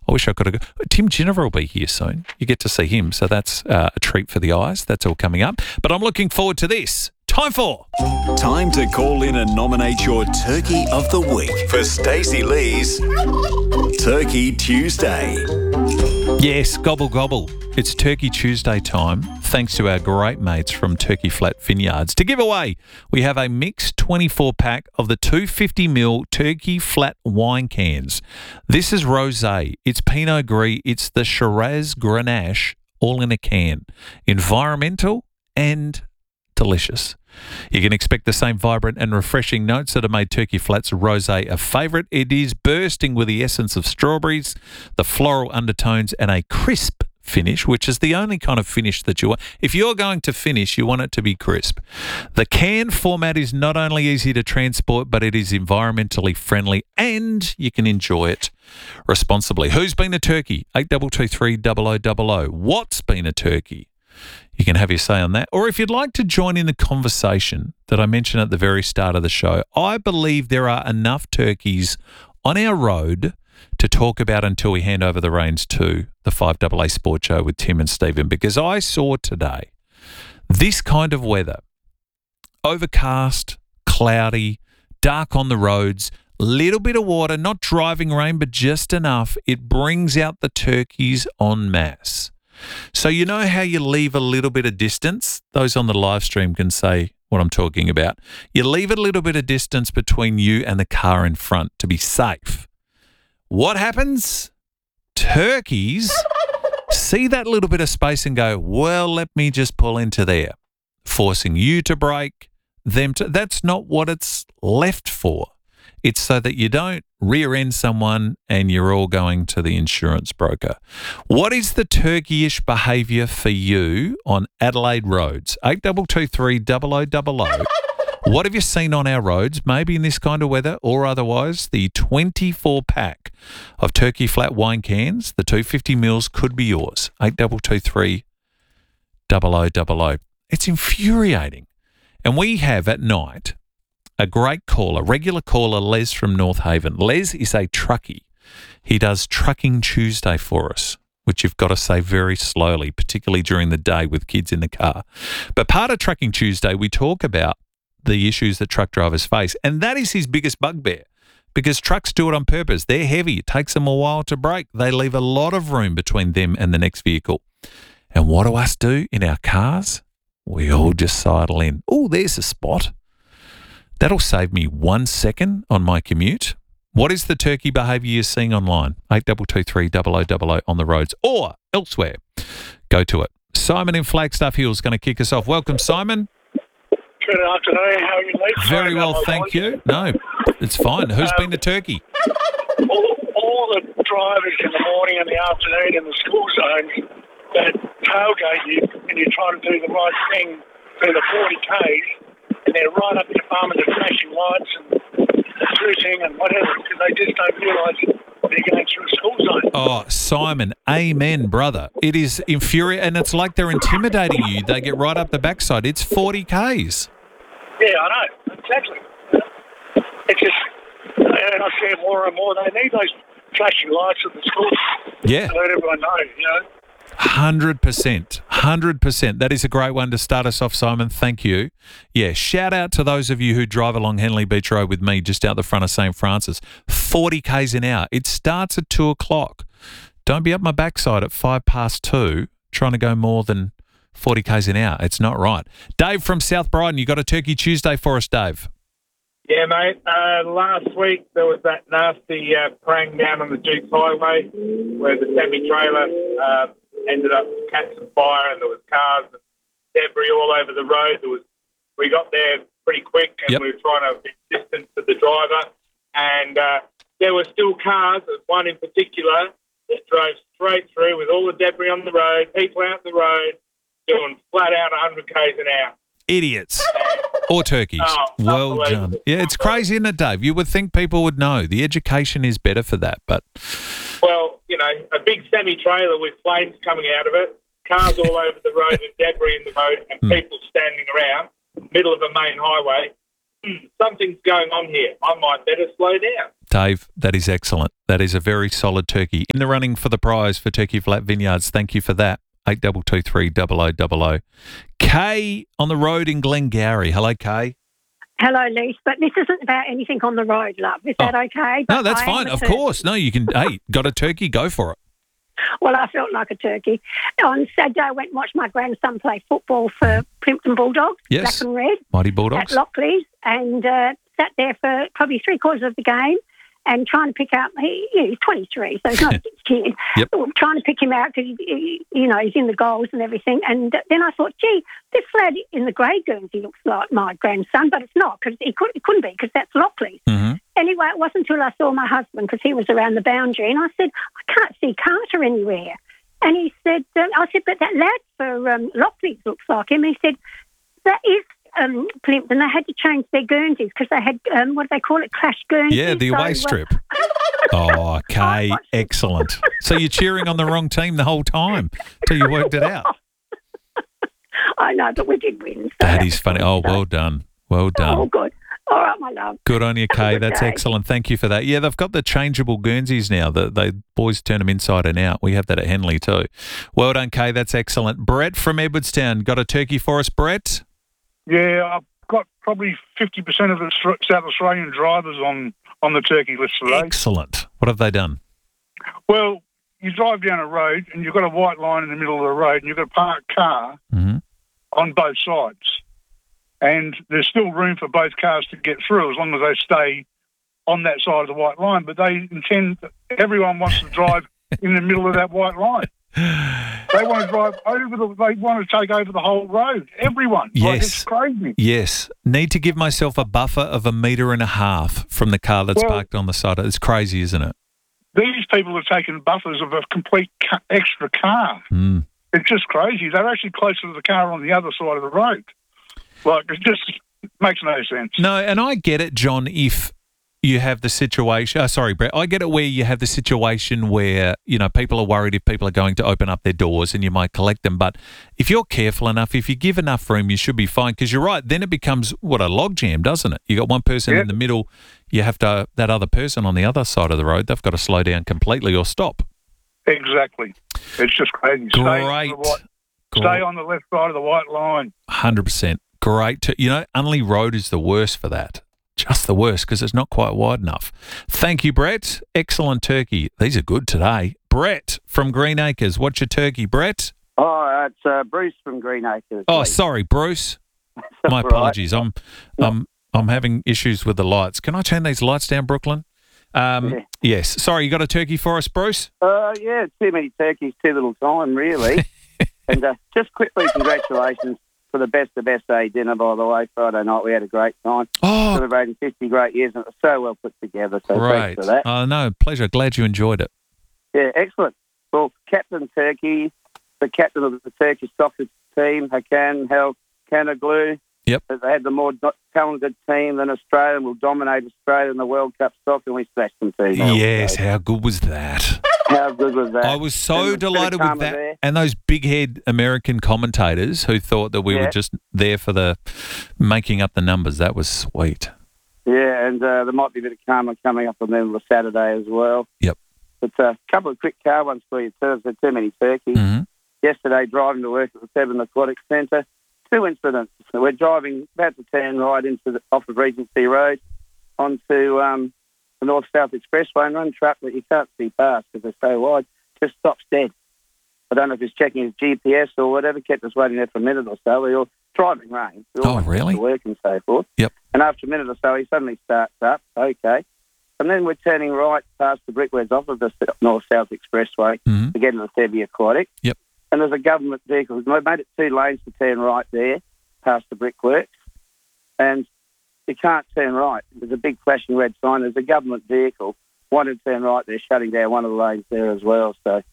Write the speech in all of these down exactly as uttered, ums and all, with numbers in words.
I wish I could have. Go- Tim Ginniver will be here soon. You get to see him, so that's uh, a treat for the eyes. That's all coming up. But I'm looking forward to this. Time for... Time to call in and nominate your Turkey of the Week for Stacey Lee's Turkey Tuesday. Yes, gobble gobble. It's Turkey Tuesday time, thanks to our great mates from Turkey Flat Vineyards. To give away, we have a mixed twenty-four pack of the two hundred fifty milliliter Turkey Flat wine cans. This is rosé, it's Pinot Gris, it's the Shiraz Grenache, all in a can. Environmental and delicious. You can expect the same vibrant and refreshing notes that have made Turkey Flat's rosé a favourite. It is bursting with the essence of strawberries, the floral undertones, and a crisp finish, which is the only kind of finish that you want. If you're going to finish, you want it to be crisp. The can format is not only easy to transport, but it is environmentally friendly and you can enjoy it responsibly. Who's been a turkey? eight two two three zero zero zero zero. What's been a turkey? You can have your say on that. Or if you'd like to join in the conversation that I mentioned at the very start of the show, I believe there are enough turkeys on our road to talk about until we hand over the reins to the five A A Sport Show with Tim and Stephen, because I saw today this kind of weather, overcast, cloudy, dark on the roads, little bit of water, not driving rain, but just enough. It brings out the turkeys en masse. So you know how you leave a little bit of distance? Those on the live stream can say what I'm talking about. You leave a little bit of distance between you and the car in front to be safe. What happens? Turkeys see that little bit of space and go, well, let me just pull into there, forcing you to brake, them to. That's not what it's left for. It's so that you don't rear end someone and you're all going to the insurance broker. What is the turkey-ish behaviour for you on Adelaide roads? eight two two three zero zero zero zero. What have you seen on our roads, maybe in this kind of weather or otherwise? The twenty-four pack of Turkey Flat wine cans, the two hundred fifty mils, could be yours. eight two two three zero zero zero zero. It's infuriating. And we have at night a great caller, regular caller, Les from North Haven. Les is a truckie. He does Trucking Tuesday for us, which you've got to say very slowly, particularly during the day with kids in the car. But part of Trucking Tuesday, we talk about the issues that truck drivers face, and that is his biggest bugbear, because trucks do it on purpose. They're heavy. It takes them a while to brake. They leave a lot of room between them and the next vehicle. And what do us do in our cars? We all just sidle in. Oh, there's a spot. That'll save me one second on my commute. What is the turkey behaviour you're seeing online? eight two two three zero zero zero zero on the roads or elsewhere. Go to it. Simon in Flagstaff Hill is going to kick us off. Welcome, Simon. Good afternoon. How are you, Lee? Very well, thank you. No, it's fine. Who's Um, been the turkey? All, all the drivers in the morning and the afternoon in the school zones that tailgate you and you're trying to do the right thing through the forty Ks, and they're right up your bum and they're flashing lights and shooting and whatever, because they just don't realise they're going through a school zone. Oh, Simon, amen, brother. It is infuriating, and it's like they're intimidating you. They get right up the backside. It's forty Ks. Yeah, I know. Exactly. It's just, and I see it more and more. They need those flashing lights at the schools Yeah. to let everyone know, you know. one hundred percent. one hundred percent. That is a great one to start us off, Simon. Thank you. Yeah, shout out to those of you who drive along Henley Beach Road with me just out the front of Saint Francis. forty Ks an hour. It starts at two o'clock. Don't be up my backside at five past two trying to go more than forty Ks an hour. It's not right. Dave from South Bryden, you got a Turkey Tuesday for us, Dave. Yeah, mate. Uh, last week there was that nasty uh, prang down on the Dukes Highway where the semi-trailer uh, ended up catching fire and there was cars and debris all over the road. There was, we got there pretty quick and Yep. we were trying to be distant to the driver. And uh, there were still cars, one in particular, that drove straight through with all the debris on the road, people out the road, doing flat out one hundred Ks an hour. Idiots. Or turkeys. Oh, well done. unbelievable. Yeah, it's crazy, isn't it, Dave? You would think people would know. The education is better for that, but Well, you know, a big semi-trailer with flames coming out of it, cars all over the road and debris in the road and Hmm. people standing around, middle of a main highway. hmm, something's going on here. I might better slow down. Dave, that is excellent. That is a very solid turkey. In the running for the prize for Turkey Flat Vineyards. Thank you for that. eight two two three, double oh double oh. Kay on the road in Glengarry. Hello, Kay. Hello, Lise, but this isn't about anything on the road, love. Is that Oh. okay? No, But that's I am fine. a Of turkey. course. No, you can. Hey, got a turkey? Go for it. Well, I felt like a turkey. On Saturday, I went and watched my grandson play football for Plimpton Bulldogs, Yes. black and red, Mighty at Bulldogs. Lockley's, and uh, sat there for probably three quarters of the game and trying to pick out, he, yeah, he's twenty-three, so he's not a kid. Yep. Trying to pick him out because, he, you know, he's in the goals and everything. And then I thought, gee, this lad in the grey Guernsey looks like my grandson, but it's not, because he, could, he couldn't be, because that's Lockley's. Mm-hmm. Anyway, it wasn't until I saw my husband, because he was around the boundary, and I said, I can't see Carter anywhere. And he said, um, I said, but that lad for um, Lockley's looks like him. He said, that is um, Plimpton. They had to change their Guernseys because they had, um, what do they call it, clash Guernseys. Yeah, the So, away uh, strip. Oh, Kay, watched it. excellent. So you're cheering on the wrong team the whole time till you worked it out. I know, but we did win. So That was is funny. good, Oh, so- well done. Well Oh, done. good. All right, my love. Good on you, Kay. good That's day. excellent. Thank you for that. Yeah, they've got the changeable Guernseys now. The, they boys turn them inside and out. We have that at Henley too. Well done, Kay. That's excellent. Brett from Edwardstown. Got a turkey for us, Brett? Yeah, I've got probably fifty percent of the Aus- South Australian drivers on, on the turkey list today. Excellent. What have they done? Well, you drive down a road and you've got a white line in the middle of the road and you've got a parked car Mm-hmm. on both sides. And there's still room for both cars to get through as long as they stay on that side of the white line. But they intend, everyone wants to drive in the middle of that white line. They want to drive over the, they want to take over the whole road. Everyone. Like, Yes. it's crazy. Yes. Need to give myself a buffer of a metre and a half from the car that's Well- parked on the side. It's crazy, isn't it? These people have taken buffers of a complete ca- extra car. Mm. It's just crazy. They're actually closer to the car on the other side of the road. Like, it just makes no sense. No, and I get it, John, if you have the situation, oh, sorry, Brett, I get it where you have the situation where, you know, people are worried if people are going to open up their doors and you might collect them. But if you're careful enough, if you give enough room, you should be fine. Because you're right, then it becomes, what, a logjam, doesn't it? You got one person Yeah. in the middle, you have to, that other person on the other side of the road, they've got to slow down completely or stop. Exactly. It's just crazy. Stay, on Great. the white, stay on the left side of the white line. one hundred percent. Great. To, you know, Unley Road is the worst for that. Just the worst because it's not quite wide enough. Thank you, Brett. Excellent turkey. These are good today. Brett from Green Acres. What's your turkey, Brett? Oh, it's uh, Bruce from Green Acres. Oh, mate. sorry, Bruce. My Right. apologies. I'm, I'm, I'm having issues with the lights. Can I turn these lights down, Brooklyn? Um, Yeah. Yes. Sorry, you got a turkey for us, Bruce? Uh, yeah, too many turkeys, too little time, really. and uh, just quickly, congratulations for the Best of Best Day dinner, by the way. Friday night, we had a great time. Oh, Celebrating fifty great years, and it was so well put together. So great. thanks for that. Oh, no, pleasure. Glad you enjoyed it. Yeah, excellent. Well, Captain Turkey, the captain of the Turkish soccer team, Hakan Hel Kanaglu. Yep. They had the more do- talented team than Australia and will dominate Australia in the World Cup soccer, and we smashed them two nil. Yes. How good was that? How good was that? I was so And the delighted with Karma that. there. And those big head American commentators who thought that we Yeah. were just there for the making up the numbers. That was sweet. Yeah, and uh, there might be a bit of karma coming up on them on Saturday as well. Yep. But a uh, couple of quick car ones for you, too. There's too many turkeys. hmm Yesterday, driving to work at the Seven Aquatic Centre, two incidents. So we're driving about to turn right into the, off of Regency Road onto um, the North-South Expressway, and one truck that you can't see past because they're so wide just stops dead. I don't know if he's checking his G P S or whatever, kept us waiting there for a minute or so. We were driving rain. We all Oh, went really? To work and so forth. Yep. And after a minute or so, he suddenly starts up. Okay. And then we're turning right past the brickworks off of the North-South Expressway hmm to get into the Sevi Aquatic. Yep. And there's a government vehicle. We made it two lanes to turn right there, past the brickworks. And you can't turn right. There's a big flashing red sign. There's a government vehicle wanting to turn right there, shutting down one of the lanes there as well. So,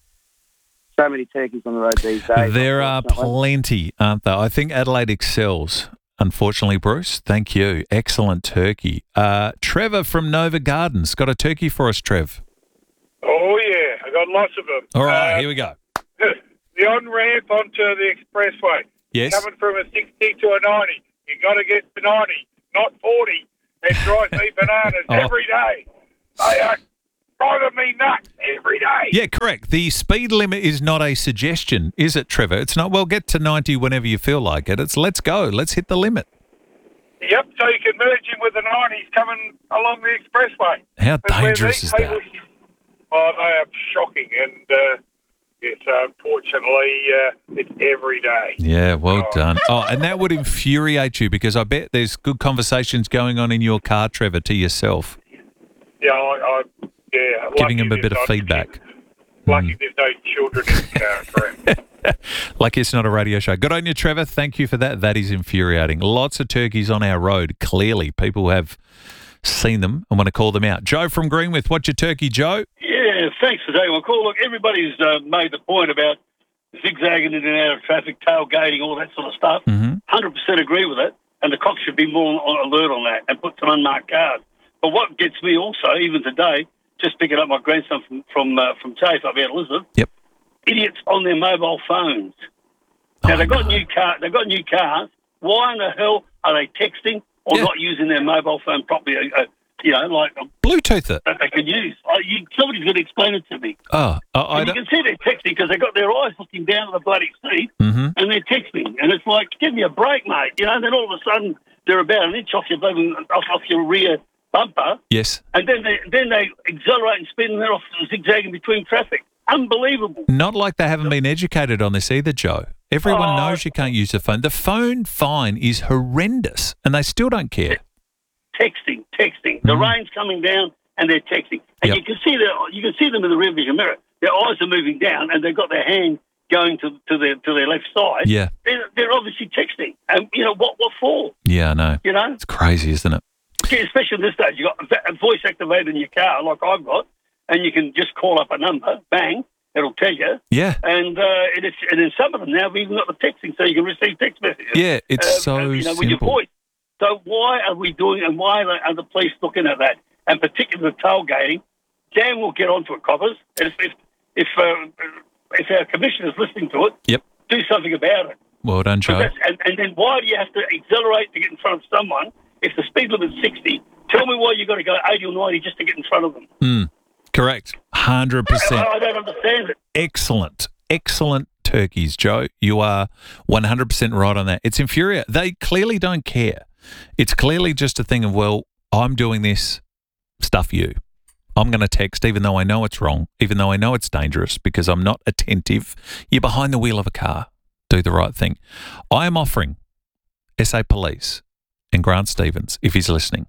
so many turkeys on the road these days. There are unfortunately. plenty, aren't there? I think Adelaide excels. Unfortunately, Bruce. Thank you. Excellent turkey. Uh, Trevor from Nova Gardens. Got a turkey for us, Trev. Oh, yeah, I got lots of them. All right, Uh, here we go. the on-ramp onto the expressway. Yes. Coming from a sixty to a ninety. You got to get to ninety. not forty. It drives me bananas Oh. every day. They are driving me nuts every day. Yeah, correct. The speed limit is not a suggestion, is it, Trevor? It's not, well, get to ninety whenever you feel like it. It's let's go. Let's hit the limit. Yep, so you can merge in with the nineties coming along the expressway. How But where dangerous these is that? people- Oh, they are shocking, and uh, it's unfortunately uh, it's every day. Yeah, well Oh. done. Oh, and that would infuriate you because I bet there's good conversations going on in your car, Trevor, to yourself, Yeah, I, I yeah. giving lucky them a there's bit of not- feedback. Lucky there's no children in the car, correct? Like it's not a radio show. Good on you, Trevor. Thank you for that. That is infuriating. Lots of turkeys on our road. Clearly, people have seen them and want to call them out. Joe from Greenwith, what's your turkey, Joe? Yeah, thanks for taking my call. Look, everybody's uh, made the point about zigzagging in and out of traffic, tailgating, all that sort of stuff. Mm-hmm. one hundred percent agree with it, and the cops should be more on alert on that and put some unmarked cars. But what gets me also, even today, just picking up my grandson from from uh, from TAFE up here at Elizabeth, Yep. idiots on their mobile phones. Now, Oh, they've got no. new car, they've got new cars. Why in the hell are they texting or Yeah. not using their mobile phone properly? Uh, you know, like um, Bluetooth it. that they can use. Uh, you, somebody's going to explain it to me. Oh, I, I And you don't. can see they're texting because they've got their eyes looking down at the bloody seat Mm-hmm. and they're texting. And it's like, give me a break, mate. You know, and then all of a sudden they're about an inch off your, bloody- off, off your rear bumper. Yes. And then they then they accelerate and spin and they're off zigzagging between traffic. Unbelievable. Not like they haven't been educated on this either, Joe. Everyone Oh. knows you can't use the phone. The phone fine is horrendous, and they still don't care. Texting, texting. The Mhm. rain's coming down and they're texting. And Yep. you can see their, you can see them in the rear vision mirror. Their eyes are moving down and they've got their hand going to to their to their left side. Yeah. They're, they're obviously texting. And you know what what for? Yeah, I know. You know? It's crazy, isn't it? Yeah, especially in this stage, you've got a voice activated in your car, like I've got, and you can just call up a number, bang, it'll tell you. Yeah. And uh, and, it's, and in some of them now, we've even got the texting, so you can receive text messages. Yeah, it's uh, so uh, you know, with your simple. voice. So why are we doing, and why are the, are the police looking at that? And particularly the tailgating, Dan will get onto it, coppers. And if if if, uh, if our commissioner's listening to it, Yep. do something about it. Well done, But Joe. that's, and, and then why do you have to accelerate to get in front of someone if the speed limit's sixty? Tell me why you've got to go eighty or ninety just to get in front of them. Mm, correct. one hundred percent. I, I don't understand it. Excellent. Excellent turkeys, Joe. You are one hundred percent right on that. It's infuriating. They clearly don't care. It's clearly just a thing of, well, I'm doing this, stuff you. I'm going to text even though I know it's wrong, even though I know it's dangerous because I'm not attentive. You're behind the wheel of a car. Do the right thing. I am offering S A Police and Grant Stevens, if he's listening,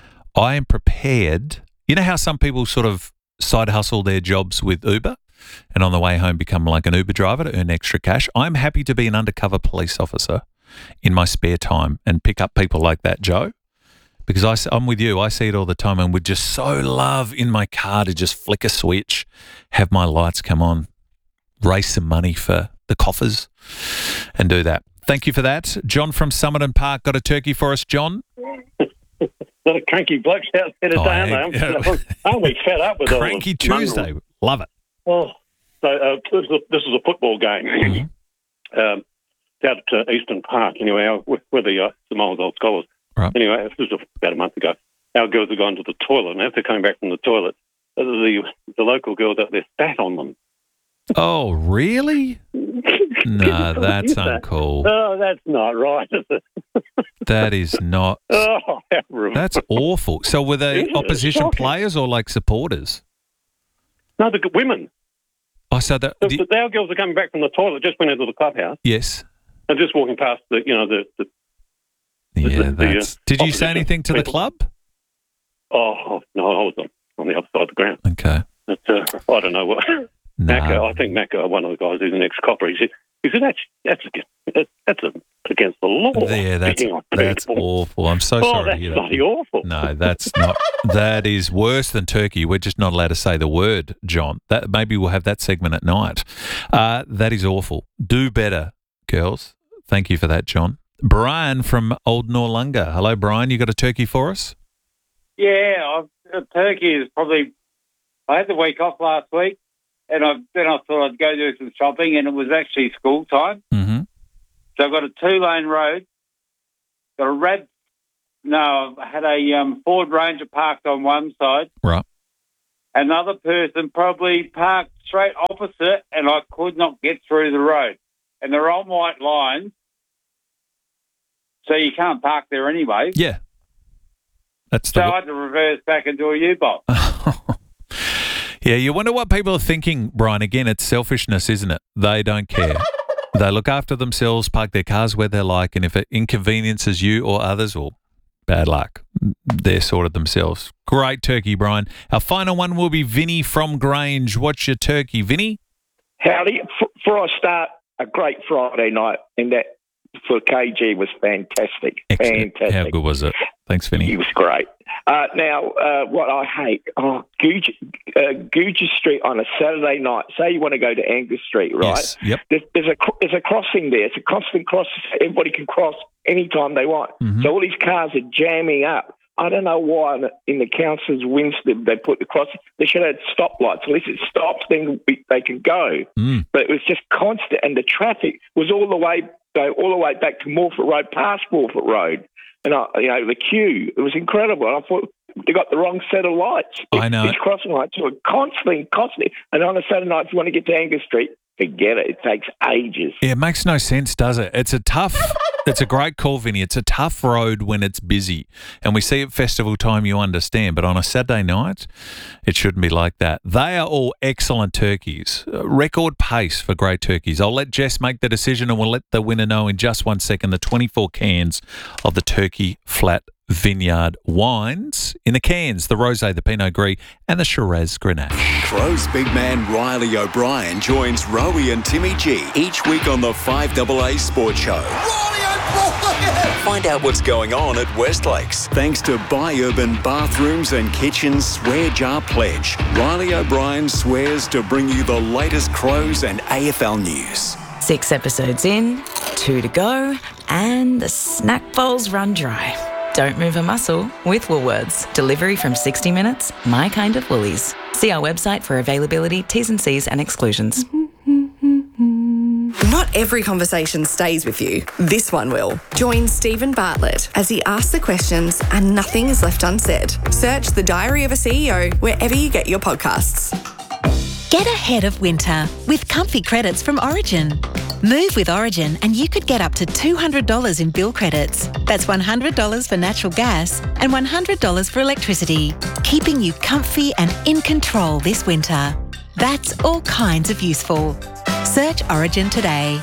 I am prepared. You know how some people sort of side hustle their jobs with Uber and on the way home become like an Uber driver to earn extra cash? I'm happy to be an undercover police officer in my spare time and pick up people like that, Joe, because I, s- I'm with you. I see it all the time and would just so love in my car to just flick a switch, have my lights come on, raise some money for the coffers and do that. Thank you for that. John from Somerton Park got a turkey for us, John. A lot of cranky blokes out there today, Oh, aren't yeah. they? I'm, aren't we fed up with all Cranky this mongrel? Tuesday. Love it. Oh, so uh, this, is a, this is a football game. Mm-hmm. um, down at uh, Eastern Park, anyway, our, we're we're the uh, Saint Miles Old Scholars. Right. Anyway, this was about a month ago. Our girls had gone to the toilet, and after coming back from the toilet, uh, the the local girls out there spat on them. Oh, really? No, that's uncool. Oh, that's not right, is it? That is not. Oh, how rude. That's awful. So were they Isn't it opposition shocking? players or like supporters? No, the women. Oh, so the, The, the the, our girls are coming back from the toilet, just went into the clubhouse, yes. and just walking past the, you know, the, the Yeah, the, that's. uh, Did you say opposition anything to the people. club? oh, no, I was on, on the other side of the ground. Okay. But, uh, I don't know what. No. Macca, I think Macca, one of the guys who's an ex-copper, he said, he said that's, that's, against, that's a, against the law. Yeah, that's Picking on that's people. awful. I'm so Oh, sorry to that's hear bloody that. awful. No, that's not. That is worse than turkey. We're just not allowed to say the word, John. That maybe we'll have that segment at night. Uh, that is awful. Do better, girls. Thank you for that, John. Brian from Old Norlunga. Hello, Brian. You got a turkey for us? Yeah, I've, turkey is probably. I had the week off last week, and I, then I thought I'd go do some shopping, and it was actually school time. Mm-hmm. So I've got a two-lane road, got a rad, no, I had a um, Ford Ranger parked on one side. Right. Another person probably parked straight opposite, and I could not get through the road. And they're on white lines, so you can't park there anyway. Yeah. That's so the... I had to reverse back and do a U-box. Yeah, you wonder what people are thinking, Brian. Again, it's selfishness, isn't it? They don't care. They look after themselves, park their cars where they like, and if it inconveniences you or others, well, bad luck. They're sorted themselves. Great turkey, Brian. Our final one will be Vinny from Grange. What's your turkey, Vinny? Howdy. Before I start, a great Friday night, and that for K G was fantastic. Excellent. Fantastic. How good was it? Thanks, Vinny. He was great. Uh, now, uh, what I hate, oh, Guja, uh, Guja Street on a Saturday night. Say you want to go to Angus Street, right? Yes. Yep. There's, there's a there's a crossing there. It's a constant cross. Everybody can cross anytime they want. Mm-hmm. So all these cars are jamming up. I don't know why in the, in the council's Winstead they put the crossing. They should have had stoplights. At least it stops, then we, they can go. Mm. But it was just constant, and the traffic was all the way go all the way back to Morford Road, past Morford Road. And, I, you know, the queue, it was incredible. And I thought they got the wrong set of lights. I know. These crossing lights were constantly, constantly. And on a Saturday night, if you want to get to Angus Street, forget it. It takes ages. Yeah, it makes no sense, does it? It's a tough, it's a great call, Vinny. It's a tough road when it's busy. And we see at festival time, you understand. But on a Saturday night, it shouldn't be like that. They are all excellent turkeys. Record pace for great turkeys. I'll let Jess make the decision and we'll let the winner know in just one second. The twenty-four cans of the Turkey Flat Vineyard wines in the cans, the Rosé, the Pinot Gris and the Shiraz Grenache. Crow's big man Riley O'Brien joins Rowie and Timmy G each week on the five A A Sports Show. Riley O'Brien! Find out what's going on at Westlakes. Thanks to Buy Urban Bathrooms and Kitchens Swear Jar Pledge. Riley O'Brien swears to bring you the latest Crows and A F L news. Six episodes in, two to go, and the snack bowls run dry. Don't move a muscle with Woolworths. Delivery from sixty minutes, my kind of Woolies. See our website for availability, T's and C's and exclusions. Not every conversation stays with you. This one will. Join Stephen Bartlett as he asks the questions and nothing is left unsaid. Search The Diary of a C E O wherever you get your podcasts. Get ahead of winter with comfy credits from Origin. Move with Origin and you could get up to two hundred dollars in bill credits. That's one hundred dollars for natural gas and one hundred dollars for electricity, keeping you comfy and in control this winter. That's all kinds of useful. Search Origin today.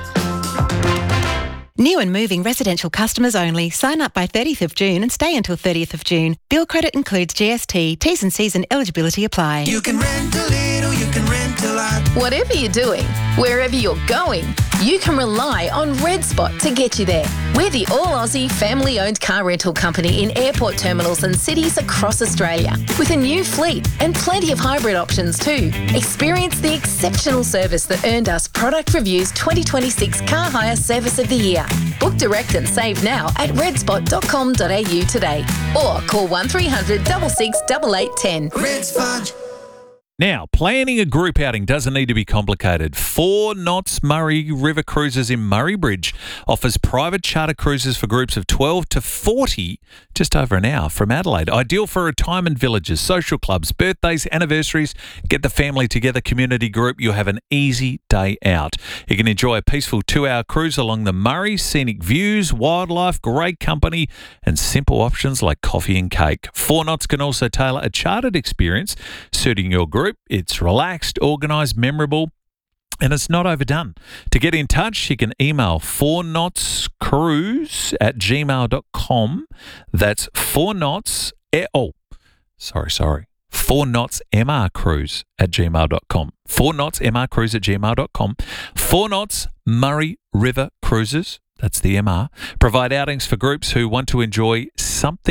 New and moving residential customers only. Sign up by thirtieth of June and stay until thirtieth of June. Bill credit includes G S T. T's and C's and eligibility apply. You can rent a little, you can rent a lot. Whatever you're doing, wherever you're going, you can rely on Red Spot to get you there. We're the all-Aussie family-owned car rental company in airport terminals and cities across Australia, with a new fleet and plenty of hybrid options too. Experience the exceptional service that earned us Product Review's twenty twenty-six Car Hire Service of the Year. Book direct and save now at red spot dot com dot a u today or call one three hundred, six six, eight eight one zero. Red Spot. Now, planning a group outing doesn't need to be complicated. Four Knots Murray River Cruises in Murray Bridge offers private charter cruises for groups of twelve to forty, just over an hour from Adelaide. Ideal for retirement villages, social clubs, birthdays, anniversaries. Get the family together community group. You'll have an easy day out. You can enjoy a peaceful two-hour cruise along the Murray, scenic views, wildlife, great company, and simple options like coffee and cake. Four Knots can also tailor a chartered experience suiting your group. It's relaxed, organised, memorable, and it's not overdone. To get in touch, you can email four knots cruise at gmail dot com. That's four knots, oh, sorry, sorry. four knots M R cruise at gmail dot com. four knots M R cruise at gmail dot com. four Knots Murray River Cruises, that's the M R, provide outings for groups who want to enjoy something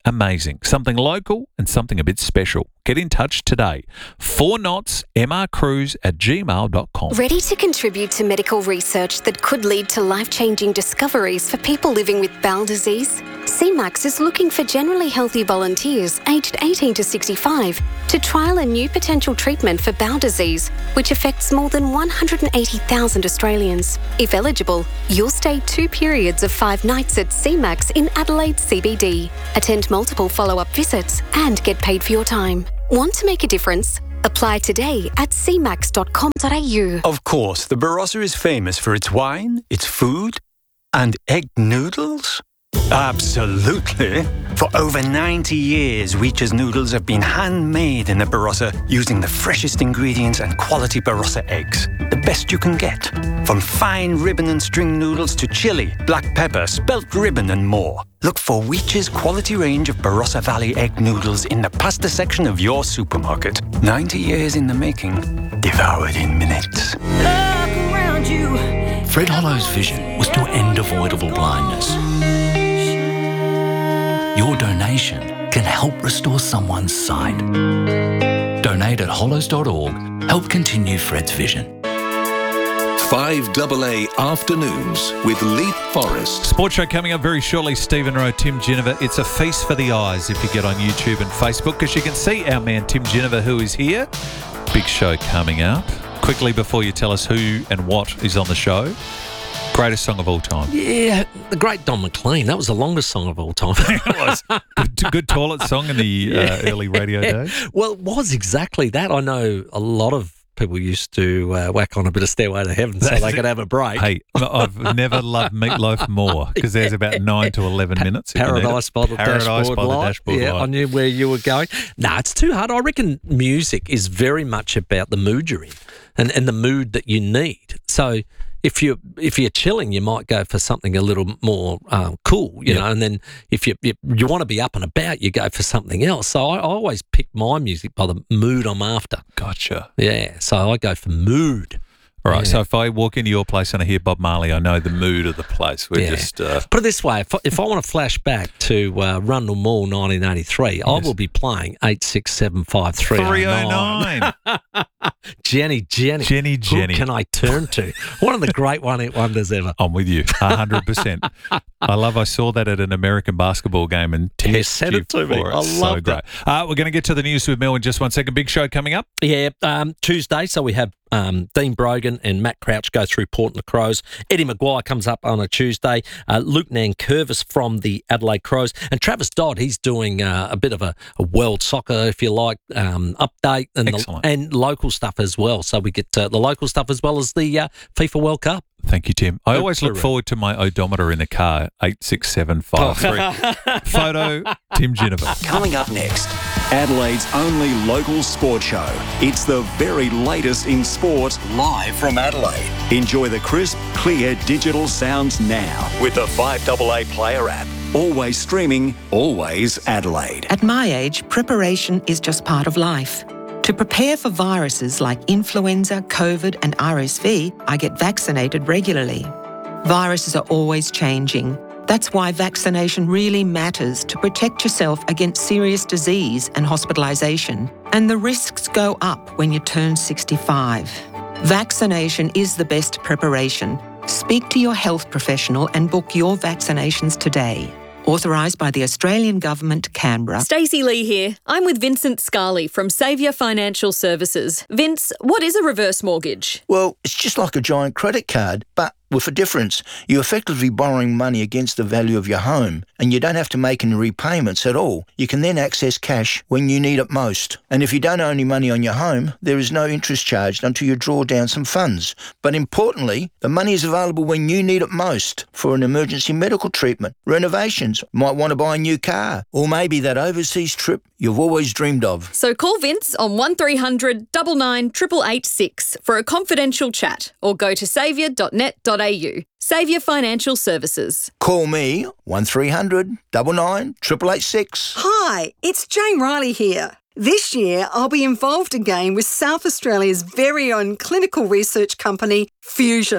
amazing, something local and something a bit special. Get in touch today. Four knots, mrcruise at gmail dot com. Ready to contribute to medical research that could lead to life-changing discoveries for people living with bowel disease? C MAX is looking for generally healthy volunteers aged eighteen to sixty-five to trial a new potential treatment for bowel disease, which affects more than one hundred eighty thousand Australians. If eligible, you'll stay two periods of five nights at C MAX in Adelaide C B D, attend multiple follow-up visits and get paid for your time. Want to make a difference? Apply today at c max dot com dot a u. Of course, the Barossa is famous for its wine, its food, and egg noodles. Absolutely. For over ninety years, Weech's noodles have been handmade in the Barossa using the freshest ingredients and quality Barossa eggs. The best you can get. From fine ribbon and string noodles to chili, black pepper, spelt ribbon and more. Look for Weech's quality range of Barossa Valley egg noodles in the pasta section of your supermarket. ninety years in the making, devoured in minutes. Look around you. Fred Hollow's vision was to end avoidable blindness. Your donation can help restore someone's sight. Donate at hollows dot org. Help continue Fred's vision. five double A Afternoons with Leith Forrest. Sports show coming up very shortly. Stephen Rowe, Tim Ginniver. It's a feast for the eyes if you get on YouTube and Facebook, because you can see our man Tim Ginniver, who is here. Big show coming up. Quickly, before you tell us who and what is on the show, greatest song of all time. Yeah, the great Don McLean. That was the longest song of all time. It was. Good, good toilet song in the Yeah. uh, early radio days. Well, it was exactly that. I know a lot of people used to uh, whack on a bit of Stairway to Heaven so they could have a break. Hey, I've never loved Meatloaf more, because there's about nine to eleven minutes. if you need it. Paradise by the Paradise dashboard by the light. dashboard Yeah, light. I knew where you were going. No, it's too hard. I reckon music is very much about the mood you're in and, and the mood that you need. So if you if you're chilling, you might go for something a little more um, cool, you Yeah. know. And then if you you, you want to be up and about, you go for something else. So I, I always pick my music by the mood I'm after. Gotcha. Yeah, so I go for mood. All right, Yeah. so if I walk into your place and I hear Bob Marley, I know the mood of the place. We're Yeah. just... Uh, Put it this way, if I, if I want to flash back to uh, Rundle Mall nineteen eighty-three, I will be playing eight six seven five three oh nine. Jenny, Jenny. Jenny, Jenny. Who can I turn to? One of the great one-hit wonders ever. I'm with you, one hundred percent. I love I saw that at an American basketball game and You test said you it to me. for it. I So loved great. it. Uh, we're going to get to the news with Mel in just one second. Big show coming up. Yeah, um, Tuesday, so we have um, Dean Brogan and Matt Crouch go through Port and the Crows. Eddie Maguire comes up on a Tuesday. Uh, Luke Nankervis from the Adelaide Crows. And Travis Dodd, he's doing uh, a bit of a, a world soccer, if you like, um, update and, the, and local stuff as well. So we get uh, the local stuff as well as the uh, FIFA World Cup. Thank you, Tim. I always look Correct. forward to my odometer in the car, eight six seven five three. Photo, Tim Ginniver. Coming up next, Adelaide's only local sports show. It's the very latest in sport, live from Adelaide. Enjoy the crisp, clear digital sounds now with the five double A Player app. Always streaming, always Adelaide. At my age, preparation is just part of life. To prepare for viruses like influenza, COVID and R S V, I get vaccinated regularly. Viruses are always changing. That's why vaccination really matters to protect yourself against serious disease and hospitalisation. And the risks go up when you turn sixty-five. Vaccination is the best preparation. Speak to your health professional and book your vaccinations today. Authorised by the Australian Government, Canberra. Stacey Lee here. I'm with Vincent Scarley from Saviour Financial Services. Vince, what is a reverse mortgage? Well, it's just like a giant credit card, but with a difference. You're effectively borrowing money against the value of your home, and you don't have to make any repayments at all. You can then access cash when you need it most. And if you don't owe any money on your home, there is no interest charged until you draw down some funds. But importantly, the money is available when you need it most for an emergency medical treatment, renovations, might want to buy a new car, or maybe that overseas trip you've always dreamed of. So call Vince on one three hundred nine nine eight eight eight six for a confidential chat, or go to saviour dot net dot a u. Saviour Financial Services. Call me one three hundred nine nine eight eight eight six. Hi, it's Jane Riley here. This year, I'll be involved again with South Australia's very own clinical research company, Fusion.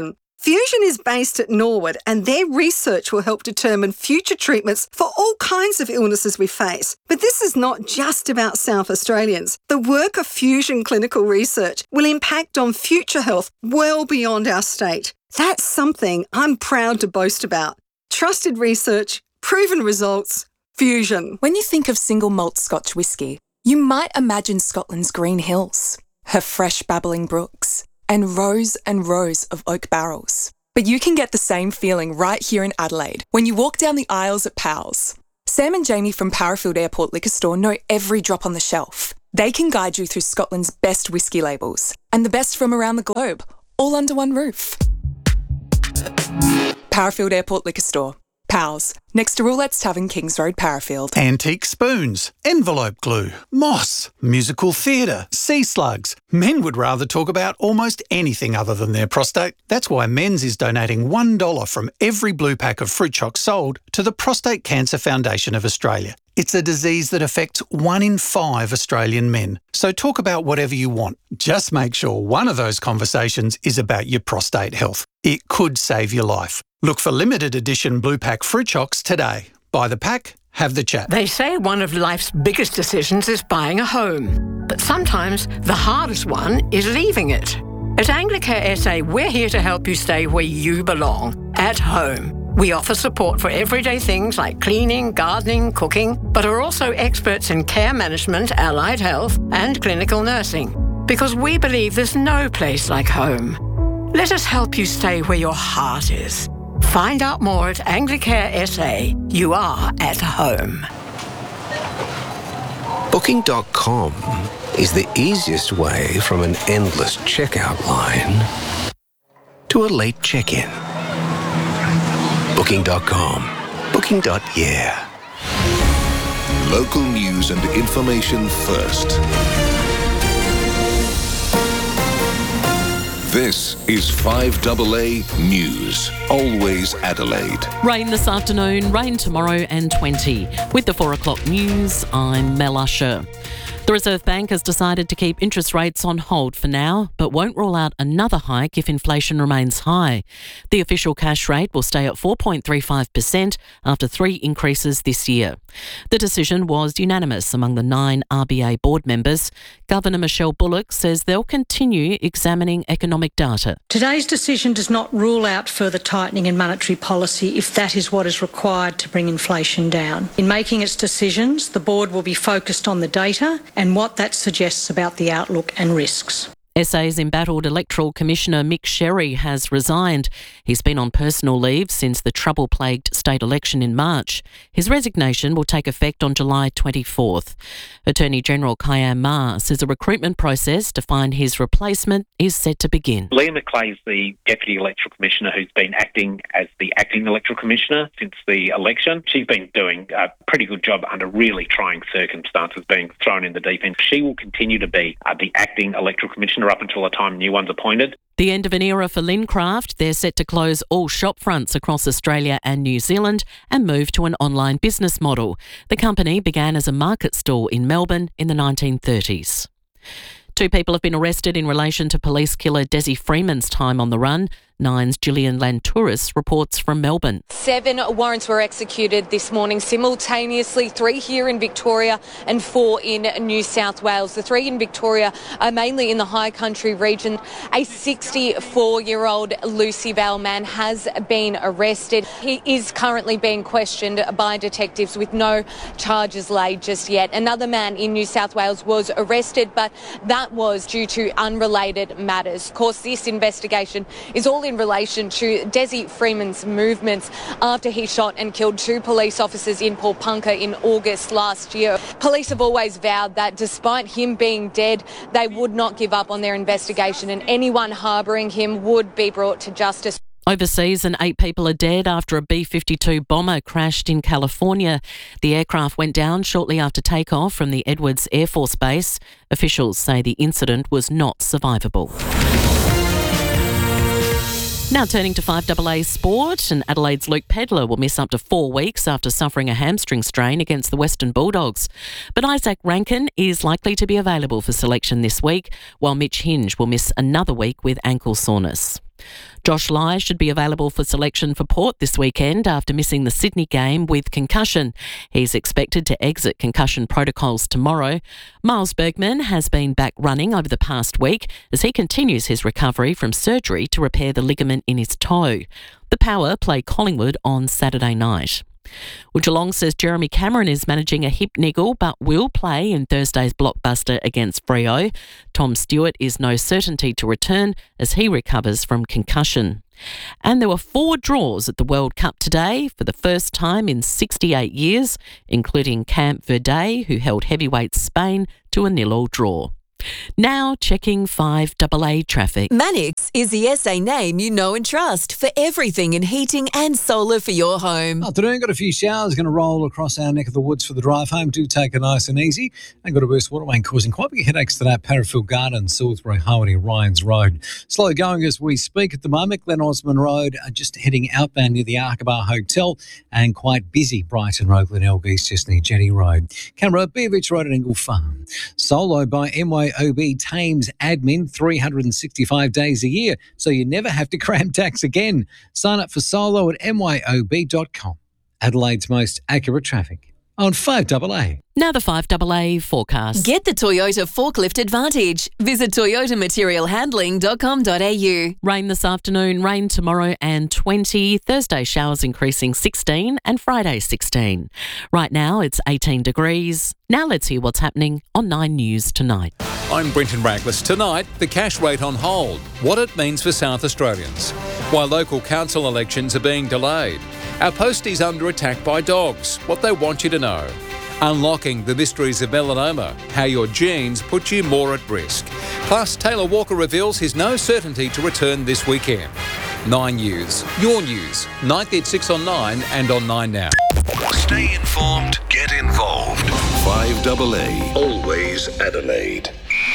Fusion is based at Norwood and their research will help determine future treatments for all kinds of illnesses we face. But this is not just about South Australians. The work of Fusion Clinical Research will impact on future health well beyond our state. That's something I'm proud to boast about. Trusted research, proven results, Fusion. When you think of single malt Scotch whisky, you might imagine Scotland's green hills, her fresh babbling brooks, and rows and rows of oak barrels. But you can get the same feeling right here in Adelaide when you walk down the aisles at Powell's. Sam and Jamie from Parafield Airport Liquor Store know every drop on the shelf. They can guide you through Scotland's best whisky labels and the best from around the globe, all under one roof. Parafield Airport Liquor Store. Powell's, next to Roulette's Tavern, Kings Road, Parafield. Antique spoons, envelope glue, moss, musical theatre, sea slugs. Men would rather talk about almost anything other than their prostate. That's why Men's is donating one dollar from every blue pack of fruit chocs sold to the Prostate Cancer Foundation of Australia. It's a disease that affects one in five Australian men. So talk about whatever you want. Just make sure one of those conversations is about your prostate health. It could save your life. Look for limited edition Blue Pack Fruit Chocs today. Buy the pack, have the chat. They say one of life's biggest decisions is buying a home. But sometimes the hardest one is leaving it. At Anglicare S A, we're here to help you stay where you belong, at home. We offer support for everyday things like cleaning, gardening, cooking, but are also experts in care management, allied health, and clinical nursing. Because we believe there's no place like home. Let us help you stay where your heart is. Find out more at Anglicare S A. You are at home. Booking dot com is the easiest way from an endless checkout line to a late check-in. Booking dot com. Booking. Yeah. Local news and information first. This is five A A News. Always Adelaide. Rain this afternoon, rain tomorrow and twenty. With the four o'clock news, I'm Mel Usher. The Reserve Bank has decided to keep interest rates on hold for now, but won't rule out another hike if inflation remains high. The official cash rate will stay at four point three five percent after three increases this year. The decision was unanimous among the nine R B A board members. Governor Michelle Bullock says they'll continue examining economic data. Today's decision does not rule out further tightening in monetary policy if that is what is required to bring inflation down. In making its decisions, the board will be focused on the data and what that suggests about the outlook and risks. S A's embattled Electoral Commissioner Mick Sherry has resigned. He's been on personal leave since the trouble-plagued state election in March. His resignation will take effect on July twenty-fourth. Attorney General Kyan Ma says a recruitment process to find his replacement is set to begin. Leah McLeay is the Deputy Electoral Commissioner who's been acting as the Acting Electoral Commissioner since the election. She's been doing a pretty good job under really trying circumstances, being thrown in the deep end. She will continue to be uh, the Acting Electoral Commissioner up until the time new one's appointed. The end of an era for Lincraft. They're set to close all shop fronts across Australia and New Zealand and move to an online business model. The company began as a market stall in Melbourne in the nineteen thirties. Two people have been arrested in relation to police killer Desi Freeman's time on the run. Nine's Gillian Lantouris reports from Melbourne. Seven warrants were executed this morning simultaneously, three here in Victoria and four in New South Wales. The three in Victoria are mainly in the high country region. A sixty-four-year-old Lucy Vale man has been arrested. He is currently being questioned by detectives with no charges laid just yet. Another man in New South Wales was arrested, but that was due to unrelated matters. Of course, this investigation is all in relation to Desi Freeman's movements after he shot and killed two police officers in Paulpunka in August last year. Police have always vowed that despite him being dead, they would not give up on their investigation and anyone harbouring him would be brought to justice. Overseas, and eight people are dead after a B fifty-two bomber crashed in California. The aircraft went down shortly after takeoff from the Edwards Air Force Base. Officials say the incident was not survivable. Now turning to five A A sport, and Adelaide's Luke Pedlar will miss up to four weeks after suffering a hamstring strain against the Western Bulldogs. But Isaac Rankin is likely to be available for selection this week, while Mitch Hinge will miss another week with ankle soreness. Josh Lai should be available for selection for Port this weekend after missing the Sydney game with concussion. He's expected to exit concussion protocols tomorrow. Miles Bergman has been back running over the past week as he continues his recovery from surgery to repair the ligament in his toe. The Power play Collingwood on Saturday night. Well, Geelong says Jeremy Cameron is managing a hip niggle but will play in Thursday's blockbuster against Freo. Tom Stewart is no certainty to return as he recovers from concussion. And there were four draws at the World Cup today for the first time in sixty-eight years, including Camp Verde, who held heavyweight Spain to a nil-all draw. Now checking five A A traffic. Manix is the S A name you know and trust for everything in heating and solar for your home. Afternoon, got a few showers going to roll across our neck of the woods for the drive home. Do take it nice and easy. And got a burst water main causing quite big headaches today at Parafield Gardens, Salisbury, Howard, Ryan's Road. Slow going as we speak at the moment. Glen Osmond Road, uh, just heading outbound near the Arkabar Hotel, and quite busy Brighton Road, Glenelg East, just near Jetty Road. Canberra, Beavich Road at Engle Farm. Solo by M Y O B Thames Admin, three hundred sixty-five days a year, so you never have to cram tax again. Sign up for Solo at m y o b dot com. Adelaide's most accurate traffic on five A A. Now the five A A forecast. Get the Toyota Forklift Advantage. Visit toyota material handling dot com dot a u. Rain this afternoon, rain tomorrow and twenty. Thursday showers increasing sixteen and Friday sixteen. Right now it's eighteen degrees. Now let's hear what's happening on Nine News tonight. I'm Brenton Raglis. Tonight, the cash rate on hold, what it means for South Australians, while local council elections are being delayed. Our posties under attack by dogs, what they want you to know. Unlocking the mysteries of melanoma, how your genes put you more at risk. Plus, Taylor Walker reveals he's no certainty to return this weekend. Nine News, your news, ninth at six on Nine and on Nine Now. Stay informed, get involved. five A A, always Adelaide.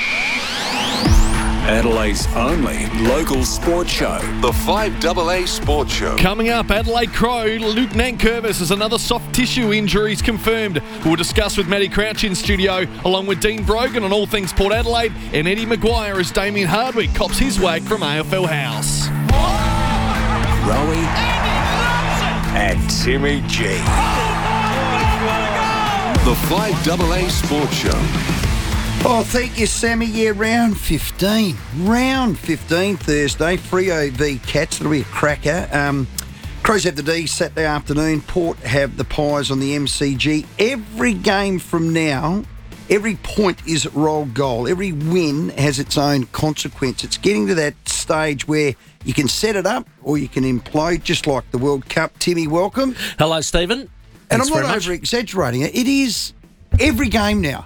Adelaide's only local sports show. The five A A Sports Show. Coming up, Adelaide Crow, Luke Nankervis has another soft tissue injuries confirmed. We'll discuss with Matty Crouch in studio, along with Dean Brogan on all things Port Adelaide, and Eddie Maguire as Damien Hardwick cops his wag from A F L House. Rowie and Timmy G. The five A A Sports Show. Oh, thank you, Sammy. Yeah, round fifteen. Round fifteen, Thursday. Freo v Cats. It'll be a cracker. Um, Crows have the D Saturday afternoon. Port have the Pies on the M C G. Every game from now, every point is roll goal. Every win has its own consequence. It's getting to that stage where you can set it up or you can implode, just like the World Cup. Timmy, welcome. Hello, Stephen. And Thanks I'm not very much. over-exaggerating it. It is every game now.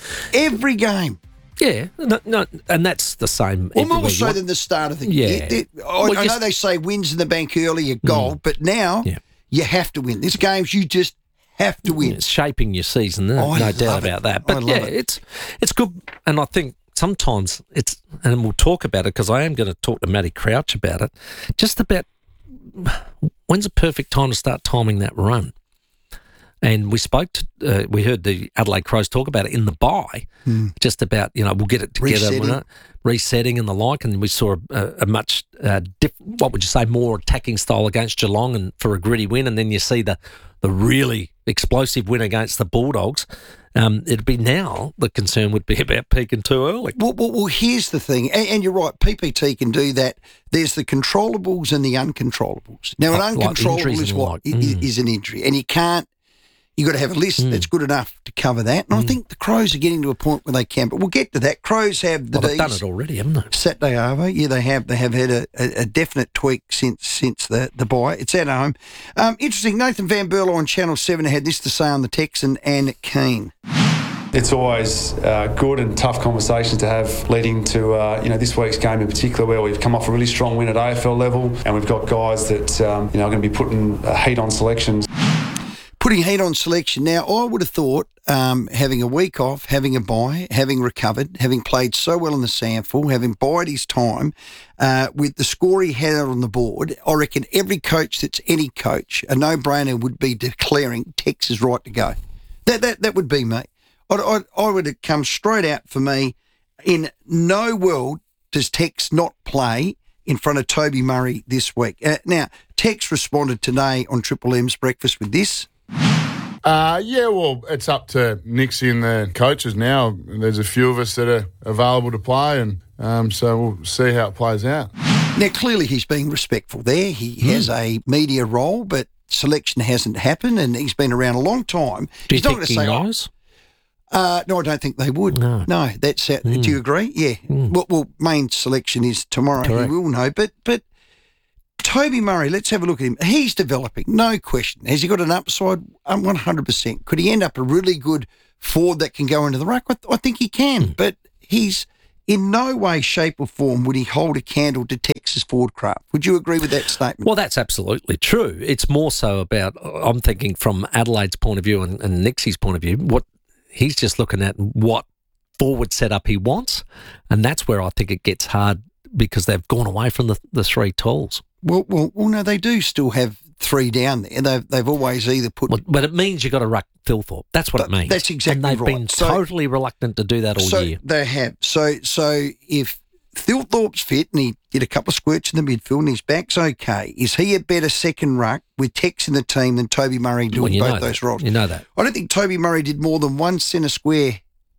Every game. Yeah, no, no, and that's the same. Well, more everywhere so you than the start of the Yeah. year. It- I, Well, I just- know they say wins in the bank early, you goal, but now Yeah. you have to win. This games you just have to win. It's shaping your season, no, Oh, I no love doubt it. about that. I But love yeah, it. it's it's good, and I think sometimes it's, and we'll talk about it because I am going to talk to Matty Crouch about it. Just about when's the perfect time to start timing that run. And we spoke to, uh, we heard the Adelaide Crows talk about it in the bye, Hmm. just about, you know, we'll get it together, Resetting. you know, resetting and the like. And we saw a, a much, uh, diff, what would you say, more attacking style against Geelong and for a gritty win. And then you see the, the really explosive win against the Bulldogs. Um, it'd be now the concern would be about peaking too early. Well, well, well here's the thing, and, and you're right, P P T can do that. There's the controllables and the uncontrollables. Now, an Like- like uncontrollable injuries is and what like, is, mm. is an injury, and you can't. You've got to have a list Mm. that's good enough to cover that. And I think the Crows are getting to a point where they can. But we'll get to that. Crows have the Well, they've done Ds. it already, haven't they? Saturday Arvo. Yeah, they have. They have had a, a, a definite tweak since since the, the bye. It's at home. Um, interesting, Nathan Van Berlo on Channel seven had this to say on the Texan and Keane. It's always uh, good and tough conversations to have leading to uh, you know this week's game in particular, where we've come off a really strong win at A F L level, and we've got guys that um, you know are going to be putting uh, heat on selections. Putting heat on selection. Now, I would have thought um, having a week off, having a bye, having recovered, having played so well in the sample, having bided his time uh, with the score he had on the board, I reckon every coach that's any coach, a no-brainer would be declaring Tex is right to go. That that that would be me. I, I, I would have come straight out for me. In no world does Tex not play in front of Toby Murray this week. Uh, now, Tex responded today on Triple M's Breakfast with this. Uh, yeah, well, it's up to Nixie and the coaches now. There's a few of us that are available to play, and um, so we'll see how it plays out. Now, clearly he's being respectful there. He mm. has a media role, but selection hasn't happened, and he's been around a long time. Do you he's think not he say, knows? Uh, no, I don't think they would. No. No, that's uh, Mm. do you agree? Yeah. Mm. Well, well, main selection is tomorrow. Correct. He will know. But but Toby Murray, let's have a look at him. He's developing, no question. Has he got an upside? Um, one hundred percent. Could he end up a really good forward that can go into the ruck? I, th- I think he can. Mm. But he's in no way, shape or form would he hold a candle to Texas forward craft. Would you agree with that statement? Well, that's absolutely true. It's more so about, I'm thinking from Adelaide's point of view and, and Nixie's point of view, what he's just looking at what forward setup he wants, and that's where I think it gets hard because they've gone away from the, the three tools. Well, well, well, no, they do still have three down there. They've they've always either put. Well, but it means you've got to ruck Philthorpe. That's what But it means. that's exactly And they've right. been So- totally reluctant to do that all so year. They have. So so if Philthorpe's fit and he did a couple of squirts in the midfield and his back's okay, is he a better second ruck with Tex in the team than Toby Murray doing Well, you both know those that. roles? You know that. I don't think Toby Murray did more than one centre square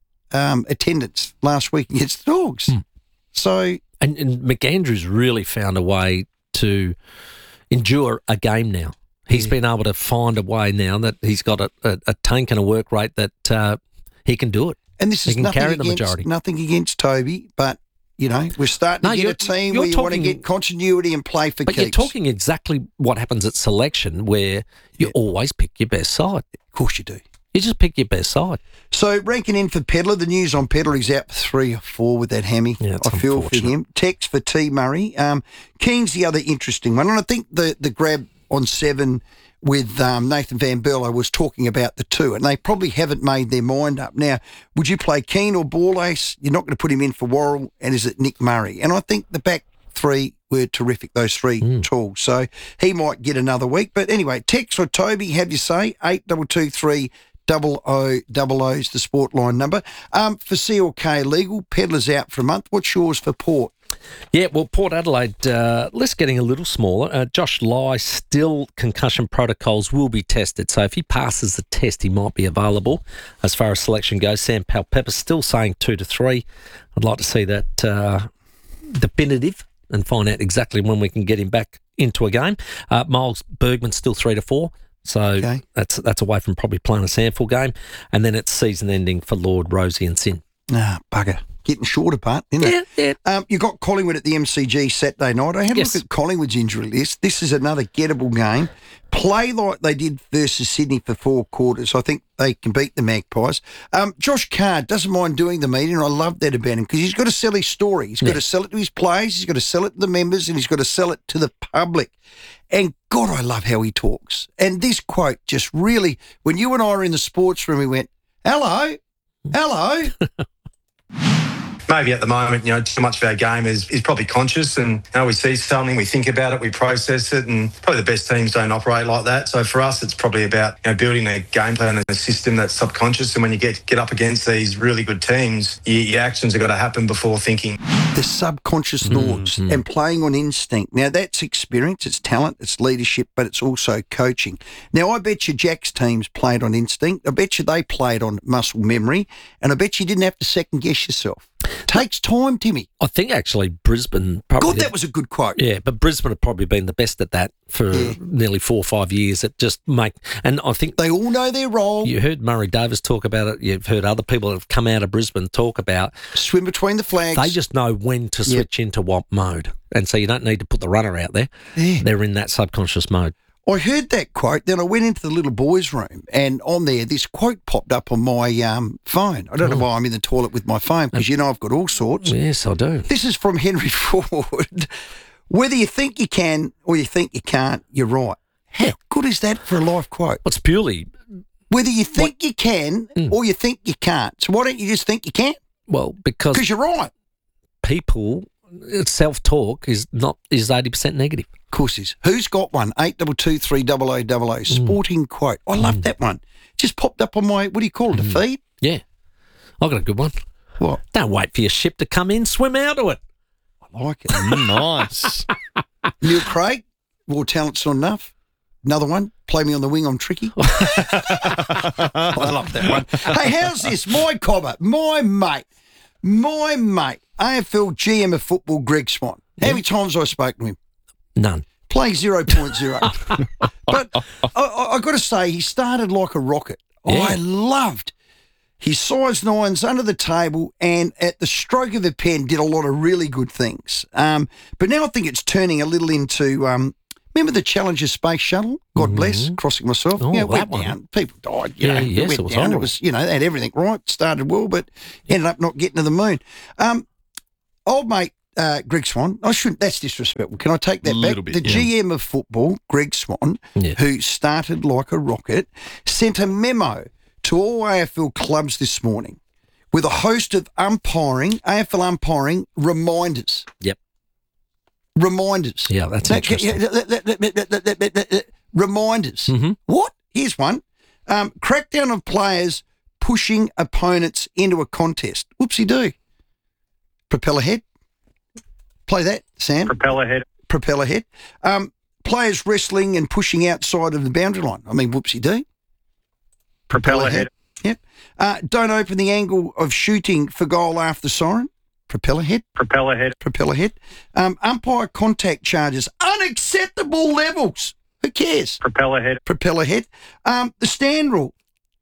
um, attendance last week against the Dogs. Hmm. So And, and McAndrews really found a way to endure a game now. He's Yeah. been able to find a way now that he's got a, a, a tank and a work rate that uh, he can do it. and this He is can nothing carry the against, majority. nothing against Toby, but you know we're starting No, to get you're- a team you're where you want to talking- get continuity and play for But keeps. you're talking exactly what happens at selection where you always pick your best side. Of course you do. You just pick your best side. So ranking in for Pedler, the news on Pedler, he's out for three or four with that hammy. Yeah, it's I feel for unfortunate. him. Tex for T Murray. Um, King's the other interesting one, and I think the the grab on seven with um, Nathan Van Berlo was talking about the two, and they probably haven't made their mind up. Now, would you play Keane or Ball Ace? You're not going to put him in for Worrell, and is it Nick Murray? And I think the back three were terrific, those three Mm. tools. So he might get another week. But anyway, Tex or Toby, have you say, eight double two three double O double O is the sport line number. Um, for C L K Legal, Pedler's out for a month. What's yours for Port? Yeah, well, Port Adelaide, uh, list getting a little smaller. Uh, Josh Lai, still concussion protocols will be tested. So if he passes the test, he might be available as far as selection goes. Sam Powell-Pepper still saying two to three. I'd like to see that uh, definitive and find out exactly when we can get him back into a game. Uh, Miles Bergman still three to four. So Okay. that's that's away from probably playing a sample game. And then it's season ending for Lord, Rosie and Sin. Ah, bugger. Getting short apart, isn't it? Yeah, yeah. Um, you got Collingwood at the M C G Saturday night. I had a Yes. look at Collingwood's injury list. This is another gettable game. Play like they did versus Sydney for four quarters. I think they can beat the Magpies. Um, Josh Card doesn't mind doing the meeting, and I love that about him because he's got to sell his story. He's got Yeah. to sell it to his players, he's got to sell it to the members, and he's got to sell it to the public. And God, I love how he talks. And this quote just really, when you and I were in the sports room, we went, hello, hello. Maybe at the moment, you know, too much of our game is, is probably conscious, and you know, we see something, we think about it, we process it, and probably the best teams don't operate like that. So for us, it's probably about you know building a game plan and a system that's subconscious. And when you get get up against these really good teams, your, your actions have got to happen before thinking. The subconscious thoughts Mm-hmm. and playing on instinct. Now, that's experience, it's talent, it's leadership, but it's also coaching. Now, I bet you Jack's teams played on instinct. I bet you they played on muscle memory, and I bet you didn't have to second guess yourself. Takes time, Timmy. I think actually Brisbane probably. God, that was a good quote. Yeah, but Brisbane have probably been the best at that for Yeah. nearly four or five years. It just make, and I think They all know their role. you heard Murray Davis talk about it. You've heard other people that have come out of Brisbane talk about. Swim between the flags. They just know when to switch into what mode, and so you don't need to put the runner out there. Yeah. They're in that subconscious mode. I heard that quote, then I went into the little boys' room, and on there, this quote popped up on my um, phone. I don't know why I'm in the toilet with my phone, because you know I've got all sorts. Yes, I do. This is from Henry Ford. Whether you think you can or you think you can't, you're right. How good is that for a life quote? It's purely Whether you think you can or you think you can't. So why don't you just think you can? well because Because you're right. people self-talk is not is eighty percent negative. Of course is. Who's got one? eight double two three double O double O. Sporting quote. I love that one. Just popped up on my, what do you call it, a feed? Yeah, I got a good one. What? Don't wait for your ship to come in. Swim out to it. I like it. Nice. Neil Craig, raw talent's not enough. Another one, play me on the wing, I'm tricky. I love that one. Hey, how's this? My cobber, my mate, my mate, A F L G M of football, Greg Swan. How many times have I spoken to him? None. Play zero point zero. But I, I, I got to say, he started like a rocket. Yeah. I loved his size nines under the table, and at the stroke of a pen did a lot of really good things. Um, but now I think it's turning a little into, um, remember the Challenger Space Shuttle? God mm-hmm. bless, crossing myself. Oh, yeah, it that went one. down. People died. You Yeah, know, yes, it went it was down. horrible. It was, you know, they had everything right, started well, but ended up not getting to the moon. Um, old mate, Uh, Greg Swan, I shouldn't, that's disrespectful. Can I take that Little back? bit, the yeah. G M of football, Greg Swan, Yeah. who started like a rocket, sent a memo to all A F L clubs this morning with a host of umpiring, A F L umpiring reminders. Yep. Reminders. Yeah, that's Now, interesting. yeah, that- that- that- that- that- that- that- that- Reminders. Mhm. What? Here's one. Um, crackdown of players pushing opponents into a contest. Whoopsie-doo. Propeller head. Play that, Sam. Propeller head. Propeller head. Um, players wrestling and pushing outside of the boundary line. I mean, whoopsie-doo. Propeller head. Yep. Uh, don't open the angle of shooting for goal after siren. Propeller head. Propeller head. Propeller head. Um, umpire contact charges. Unacceptable levels. Who cares? Propeller head. Propeller head. Um, the stand rule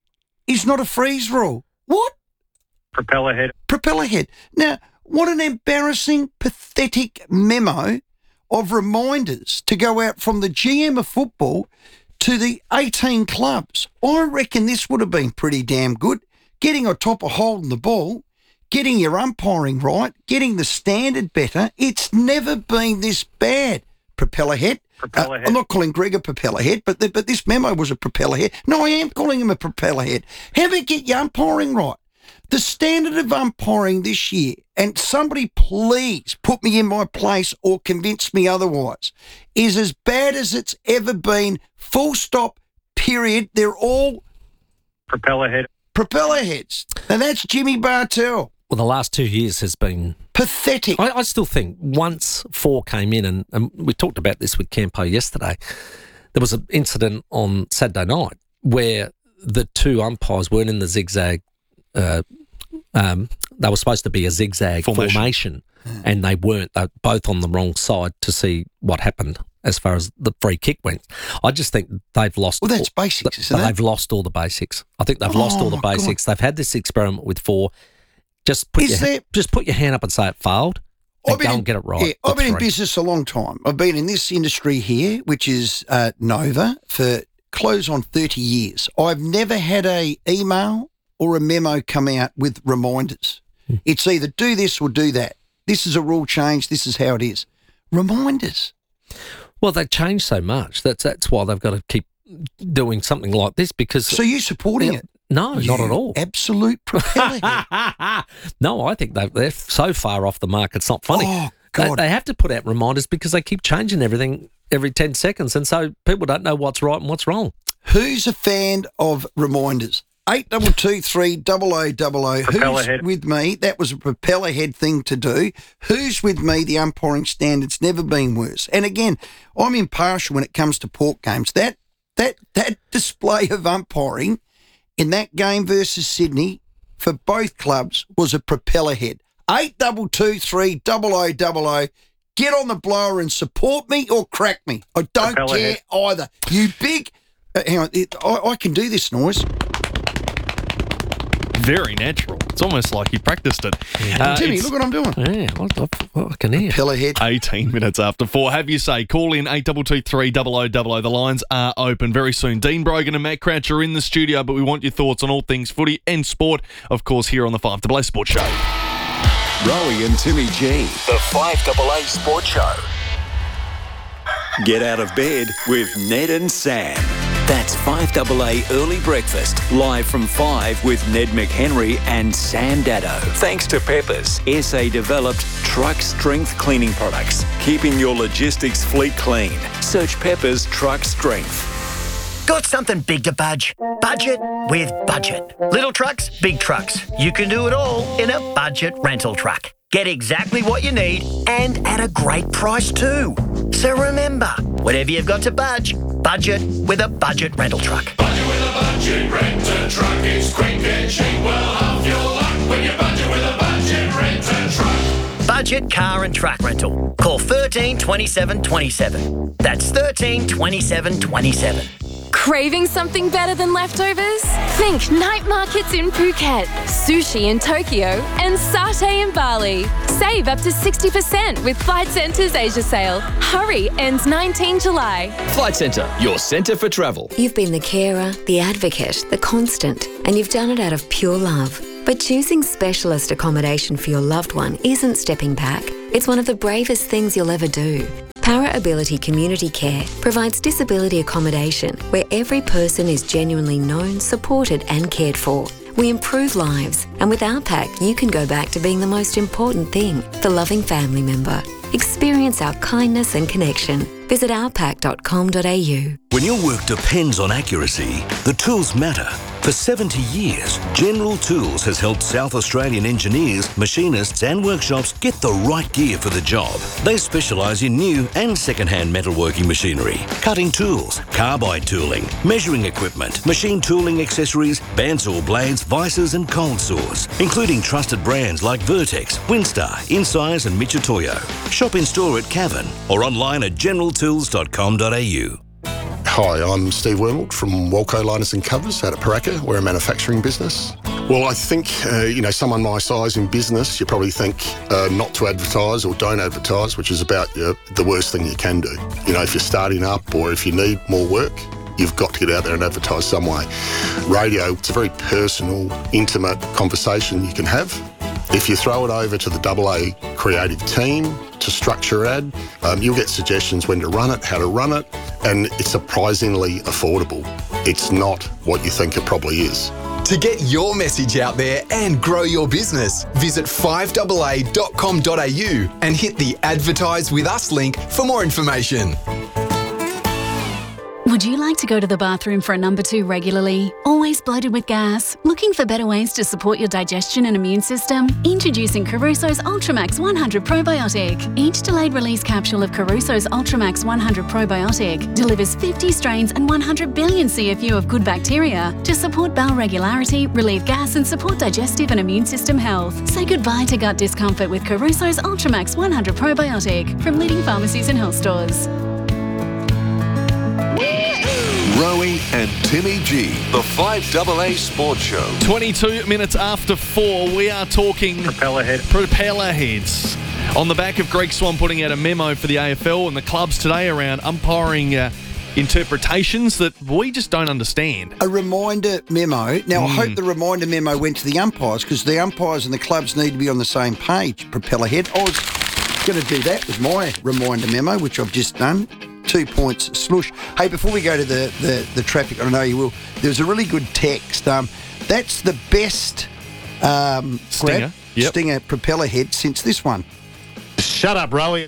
is not a freeze rule. What? Propeller head. Propeller head. Now, what an embarrassing, pathetic memo of reminders to go out from the G M of football to the eighteen clubs. I reckon this would have been pretty damn good. Getting on top of holding the ball, getting your umpiring right, getting the standard better. It's never been this bad. Propeller head. Propeller Uh, head. I'm not calling Greg a propeller head, but the, but this memo was a propeller head. No, I am calling him a propeller head. How about get your umpiring right? The standard of umpiring this year, and somebody please put me in my place or convince me otherwise, is as bad as it's ever been. Full stop, period. They're all Propeller head. propeller heads. And that's Jimmy Bartell. Well, the last two years has been pathetic. I, I still think once four came in, and, and we talked about this with Campo yesterday, there was an incident on Saturday night where the two umpires weren't in the zigzag. Uh, um, they were supposed to be a zigzag formation, formation and they weren't. They were both on the wrong side to see what happened as far as the free kick went. I just think they've lost. Well, that's all, basics, the, isn't it? They've lost all the basics. I think they've lost Oh, all the my basics. They've had this experiment with four. Just put Is your there- just put your hand up and say it failed. And go in, and get it right. Yeah, I've with been in three. business a long time. I've been in this industry here, which is uh, Nova, for close on thirty years. I've never had a email or a memo come out with reminders. Hmm. It's either do this or do that. This is a rule change. This is how it is. Reminders. Well, they've changed so much. That's that's why they've got to keep doing something like this because. So you supporting it? No, You not at all. Absolute propeller head. No, I think they've, they're so far off the mark. It's not funny. Oh, They, God. they have to put out reminders because they keep changing everything every ten seconds, and so people don't know what's right and what's wrong. Who's a fan of reminders? Eight double two three double o double o. Propeller Who's head. with me? That was a propeller head thing to do. Who's with me? The umpiring standard's never been worse. And again, I'm impartial when it comes to port games. That that that display of umpiring in that game versus Sydney for both clubs was a propeller head. Eight double two three double o double o. Get on the blower and support me or crack me. I don't Propeller care head. either. You big. Uh, hang on, it, I, I can do this noise. Very natural. It's almost like he practiced it. Uh, Timmy, it's look what I'm doing. Yeah, I, I, I can hear. Propeller head. eighteen minutes after four. Have you say, call in eight two two three double o double o. The lines are open very soon. Dean Brogan and Matt Crouch are in the studio, but we want your thoughts on all things footy and sport, of course, here on the five A Sports Show. Rowie and Timmy G, the five A A Sports Show. Get out of bed with Ned and Sam. That's five A A Early Breakfast, live from five with Ned McHenry and Sam Daddo. Thanks to Peppers, S A-developed truck strength cleaning products, keeping your logistics fleet clean. Search Peppers Truck Strength. Got something big to budge? Budget with Budget. Little trucks, big trucks. You can do it all in a budget rental truck. Get exactly what you need and at a great price too. So remember, whatever you've got to budge, budget with a budget rental truck. Budget with a budget rent-a truck. It's quick and cheap, well half your luck when you budget with a budget rent-a truck. Budget car and truck rental. Call thirteen twenty-seven twenty-seven. That's thirteen twenty-seven twenty-seven. Craving something better than leftovers? Think night markets in Phuket, sushi in Tokyo, and satay in Bali. Save up to sixty percent with Flight Centre's Asia sale. Hurry, ends nineteenth July. Flight Centre, your centre for travel. You've been the carer, the advocate, the constant, and you've done it out of pure love. But choosing specialist accommodation for your loved one isn't stepping back. It's one of the bravest things you'll ever do. Para Ability Community Care provides disability accommodation where every person is genuinely known, supported and cared for. We improve lives, and with our pack you can go back to being the most important thing, the loving family member. Experience our kindness and connection. Visit our pack dot com dot a u. When your work depends on accuracy, the tools matter. For seventy years, General Tools has helped South Australian engineers, machinists and workshops get the right gear for the job. They specialise in new and second-hand metalworking machinery, cutting tools, carbide tooling, measuring equipment, machine tooling accessories, bandsaw blades, vices and cold saws, including trusted brands like Vertex, Winstar, Insize and Michitoyo. Shop in store at Cavan or online at general tools dot com dot a u. Hi, I'm Steve Wormald from Walco Liners and Covers out at Paraka. We're a manufacturing business. Well, I think, uh, you know, someone my size in business, you probably think uh, not to advertise or don't advertise, which is about uh, the worst thing you can do. You know, if you're starting up or if you need more work, you've got to get out there and advertise some way. Radio, it's a very personal, intimate conversation you can have. If you throw it over to the double A creative team to structure ad, um, you'll get suggestions when to run it, how to run it, and it's surprisingly affordable. It's not what you think it probably is. To get your message out there and grow your business, visit five A A dot com dot a u and hit the Advertise With Us link for more information. Would you like to go to the bathroom for a number two regularly? Always bloated with gas? Looking for better ways to support your digestion and immune system? Introducing Caruso's Ultramax one hundred Probiotic. Each delayed release capsule of Caruso's Ultramax one hundred Probiotic delivers fifty strains and one hundred billion C F U of good bacteria to support bowel regularity, relieve gas and support digestive and immune system health. Say goodbye to gut discomfort with Caruso's Ultramax one hundred Probiotic from leading pharmacies and health stores. Rowie and Timmy G, the five A A Sports Show. twenty-two minutes after four, we are talking propeller head. Propeller heads. On the back of Greg Swan putting out a memo for the A F L and the clubs today around umpiring uh, interpretations that we just don't understand. A reminder memo. Now, Mm. I hope the reminder memo went to the umpires because the umpires and the clubs need to be on the same page, propeller head. I was going to do that with my reminder memo, which I've just done. Two points, slush. Hey, before we go to the, the, the traffic, I know you will, there was a really good text. Um, that's the best um, Stinger. grab, Yep. Stinger propeller head since this one. Shut up, Rowie.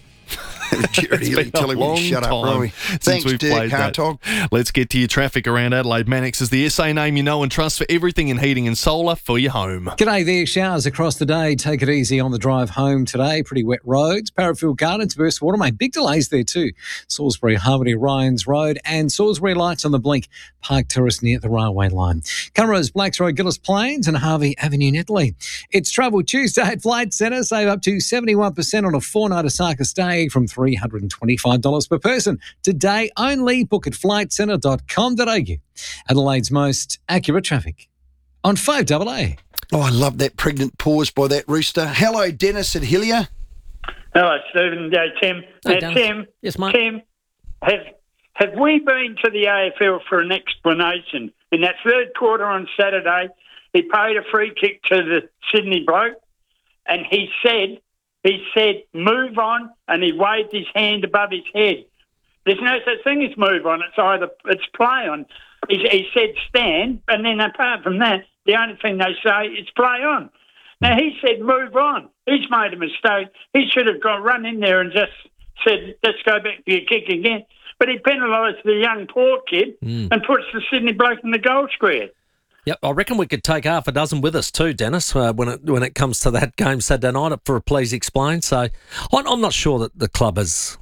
Jerry, It's been tell a him long to shut up, time Rowie. since Thanks, we've Dirk played that. Hartog. Let's get to your traffic around Adelaide. Mannix is the S A name you know and trust for everything in heating and solar for your home. G'day there. Showers across the day. Take it easy on the drive home today. Pretty wet roads. Parafield Gardens, Burst Watermain. Big delays there too. Salisbury, Harmony, Ryans Road and Salisbury Lights on the Blink. Park Terrace near the railway line. Camrose, Blacks Road, Gillis Plains and Harvey Avenue, Netley. It's Travel Tuesday at Flight Centre. Save up to seventy-one percent on a four-night Osaka stay from three hundred twenty-five dollars per person. Today only. Book at flight centre dot com dot a u. Adelaide's most accurate traffic on five A A. Oh, I love that pregnant pause by that rooster. Hello, Dennis at Hillier. Hello, Stephen. Yeah, Tim. Hey, now, Dennis. Tim. Yes, mate. Tim, have, have we been to the A F L for an explanation? In that third quarter on Saturday, he paid a free kick to the Sydney bloke, and he said, he said, move on, and he waved his hand above his head. There's no such thing as move on. It's either it's play on. He, he said stand, and then apart from that, the only thing they say is play on. Now, he said move on. He's made a mistake. He should have got run in there and just said, let's go back to your kick again. But he penalised the young poor kid Mm. and puts the Sydney bloke in the goal square. Yep, I reckon we could take half a dozen with us too, Dennis, uh, when it when it comes to that game Saturday night for a Please Explain. So I'm, I'm not sure that the club has,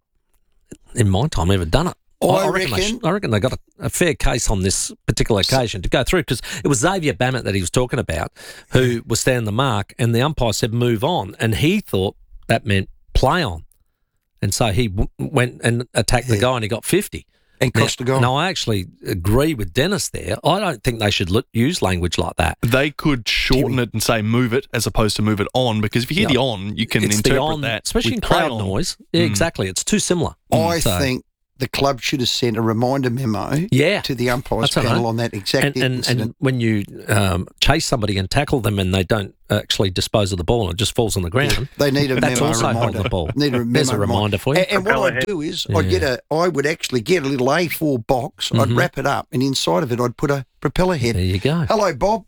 in my time, ever done it. I, I, I reckon, reckon they, sh- I reckon they got a, a fair case on this particular occasion to go through, because it was Xavier Bammett that he was talking about who was standing the mark, and the umpire said move on, and he thought that meant play on. And so he w- went and attacked yeah. the guy, and he got fifty. And cost the goal. No, I actually agree with Dennis there. I don't think they should look, use language like that. They could shorten it and say move it as opposed to move it on, because if you hear Yeah. the on, you can It's interpret the on, that. especially in with play crowd on. noise. Yeah, Mm. exactly. It's too similar. I So- think the club should have sent a reminder memo Yeah. to the umpires That's all panel right. on that exact and, and, incident. and when you um, chase somebody and tackle them and they don't actually dispose of the ball and it just falls on the ground, They need a that's memo also reminder. holding the ball. Need a memo There's a reminder for you. And, and what I'd do is, I'd Yeah. get a, I would actually get a little A four box. I'd Mhm. wrap it up, and inside of it, I'd put a propeller head. There you go. Hello, Bob.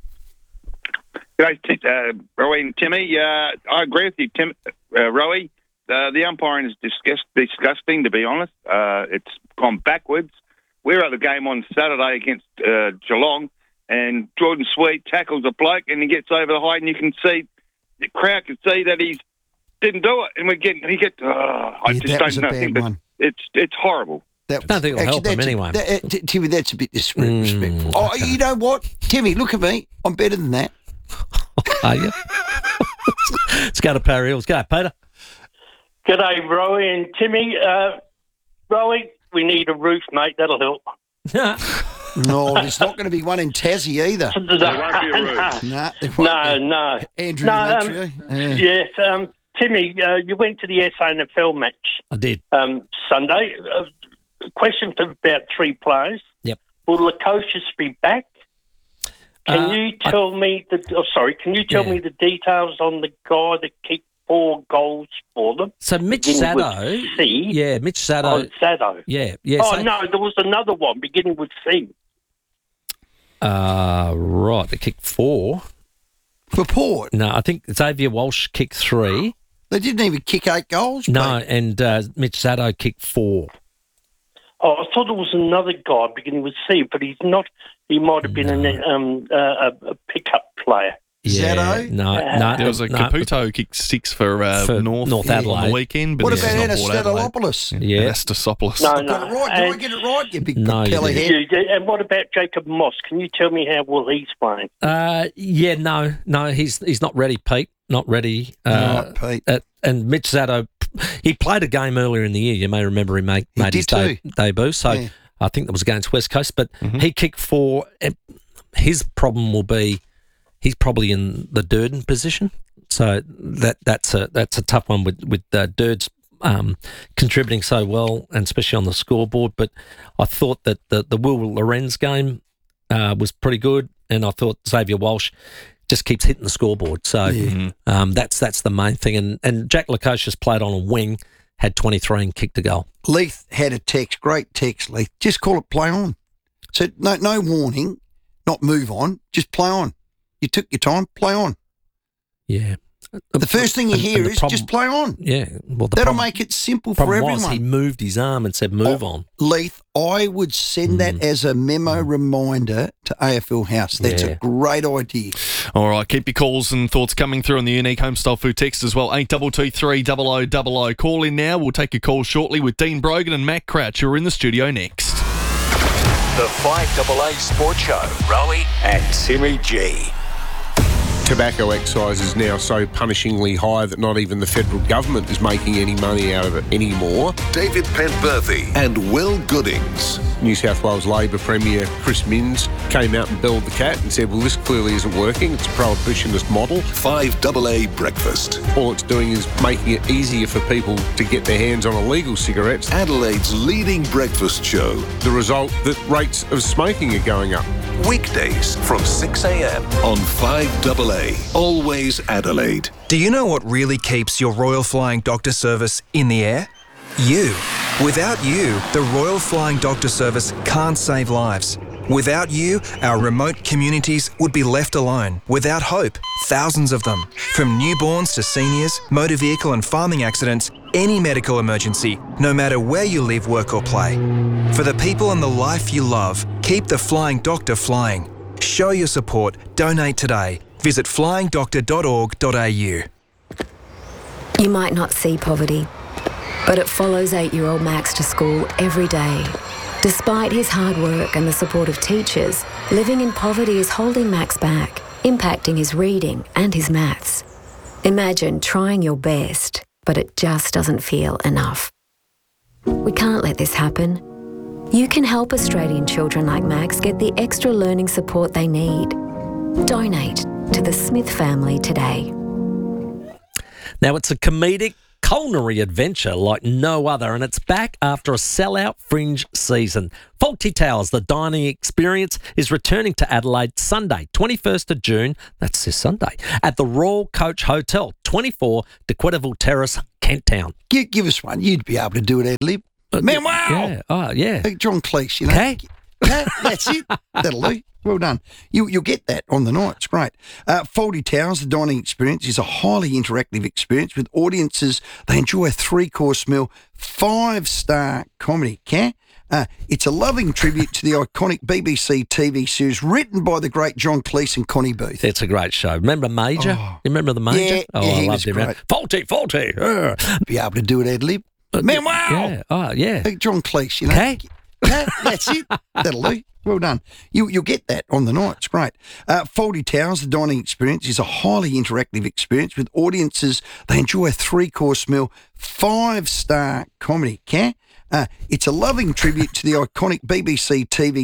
G'day, T- uh, Rowie and Timmy. Uh, I agree with you, Tim, uh, Rowie. Uh, the umpiring is disgust- disgusting, to be honest. Uh, it's gone backwards. We were at the game on Saturday against uh, Geelong, and Jordan Sweet tackles a bloke, and he gets over the height, and you can see, the crowd can see that he didn't do it, and we're getting, he gets, uh, I Yeah, just that don't was a know. bad think that one. It's, it's horrible. That I don't think it'll help them that's a- anyway. that- uh, T- Timmy, that's a bit disrespectful. oh, you know what? Timmy, look at me. I'm better than that. Are you? Let's go to Parry Hills. Go, Peter. G'day, Rowie and Timmy. Uh, Rowie, we need a roof, mate. That'll help. No, there's not going to be one in Tassie either. There won't be a roof. Nah, there won't No, be. no. Andrew no, um, Demetrio, yeah. Yes, um, Timmy, uh, you went to the S A N F L match I did. um, Sunday. Uh, question for about three players. Yep. Will Lukosius be back? Can Uh, you tell me the? Oh, sorry. Can you tell Yeah. me the details on the guy that kicked four goals for them? So Mitch beginning with Sado, C. yeah, Mitch Sado, Oh, Sado. yeah, yeah. oh so- no, there was another one beginning with C. Uh, right, they kicked four. For Port? No, I think Xavier Walsh kicked three. They didn't even kick eight goals. No, and uh, Mitch Sado kicked four. Oh, I thought there was another guy beginning with C, but he's not. He might have been an, um, uh, a, a pickup player. Yeah, no, no. There was a no, Caputo kicked six for, uh, For North, North on Adelaide. the weekend. But What this about is not Port Adelaide. Anastasopoulos? Yeah. Anastasopoulos. No, I no. got it right. Did I And- get it right, you big No, you propeller didn't. head? You- and what about Jacob Moss? Can you tell me how well he's playing? Uh, yeah, no, no, he's he's not ready, Pete. Not ready. Uh, Right, Pete. uh, and Mitch Sado, he played a game earlier in the year. You may remember he made, He made his did de- debut. So Yeah. I think that was against West Coast, but he kicked four. And his problem will be he's probably in the Durden position. So that that's a that's a tough one with with uh, Durd's um, contributing so well, and especially on the scoreboard. But I thought that the the Will Lorenz game uh, was pretty good, and I thought Xavier Walsh just keeps hitting the scoreboard. So Yeah. um, that's that's the main thing. And and Jack Lukosius played on a wing, had twenty-three and kicked a goal. Leith had a text, great text, Leith. Just call it play on. So no no warning, not move on, just play on. You took your time, play on. Yeah. The first thing you And- hear and the is problem- just play on. Yeah. Well, the That'll problem, make it simple for problem everyone. was he moved his arm and said, "Move on." Leith, I would send that as a memo reminder to A F L House. That's Yeah. a great idea. All right, keep your calls and thoughts coming through on the unique Homestyle Food text as well. eight two two three double oh double oh. Call in now. We'll take your call shortly with Dean Brogan and Matt Crouch, who are in the studio next. The five double A Sports Show. Rowie and Timmy G. Tobacco excise is now so punishingly high that not even the federal government is making any money out of it anymore. David Pentworthy and Will Goodings. New South Wales Labor Premier Chris Minns came out and belled the cat and said, well, this clearly isn't working. It's a prohibitionist model. five double A Breakfast. All it's doing is making it easier for people to get their hands on illegal cigarettes. Adelaide's leading breakfast show. The result that rates of smoking are going up. Weekdays from six a.m. on five double A. Always Adelaide. Do you know what really keeps your Royal Flying Doctor Service in the air? You. Without you, the Royal Flying Doctor Service can't save lives. Without you, our remote communities would be left alone, without hope, thousands of them. From newborns to seniors, motor vehicle and farming accidents, any medical emergency, no matter where you live, work or play. For the people and the life you love, keep the Flying Doctor flying. Show your support. Donate today. Visit flying doctor dot org dot a u. You might not see poverty, but it follows eight-year-old Max to school every day. Despite his hard work and the support of teachers, living in poverty is holding Max back, impacting his reading and his maths. Imagine trying your best, but it just doesn't feel enough. We can't let this happen. You can help Australian children like Max get the extra learning support they need. Donate to the Smith family today. Now, it's a comedic culinary adventure like no other, and it's back after a sellout Fringe season. Fawlty Towers, the dining experience, is returning to Adelaide Sunday, twenty-first of June, that's this Sunday, at the Royal Coach Hotel, twenty-four De Quetterville Terrace, Kent Town. Give, give us one. You'd be able to do it, Ed Lib. Man, wow. Yeah. Oh, yeah. Like John Cleese, you know. Okay. That, that's it. That'll do. Well done. You, you'll get that on the night. It's great. Uh, Fawlty Towers, the dining experience, is a highly interactive experience with audiences. They enjoy a three-course meal, five-star comedy. Okay? Uh, it's a loving tribute to the iconic B B C T V series written by the great John Cleese and Connie Booth. It's a great show. Remember Major? Oh. You remember the Major? Yeah, oh, yeah, I he loved was him. great. Fawlty, Fawlty. Uh. Be able to do it, Ed Lib. Man, wow. Yeah. Oh, yeah. Like John Cleese, you know. Okay. That, that's it. That'll do. Well done. You, you'll get that on the night. It's great. Uh, Fawlty Towers, the dining experience, is a highly interactive experience with audiences. They enjoy a three-course meal, five-star comedy. Okay? Uh, it's a loving tribute to the iconic B B C T V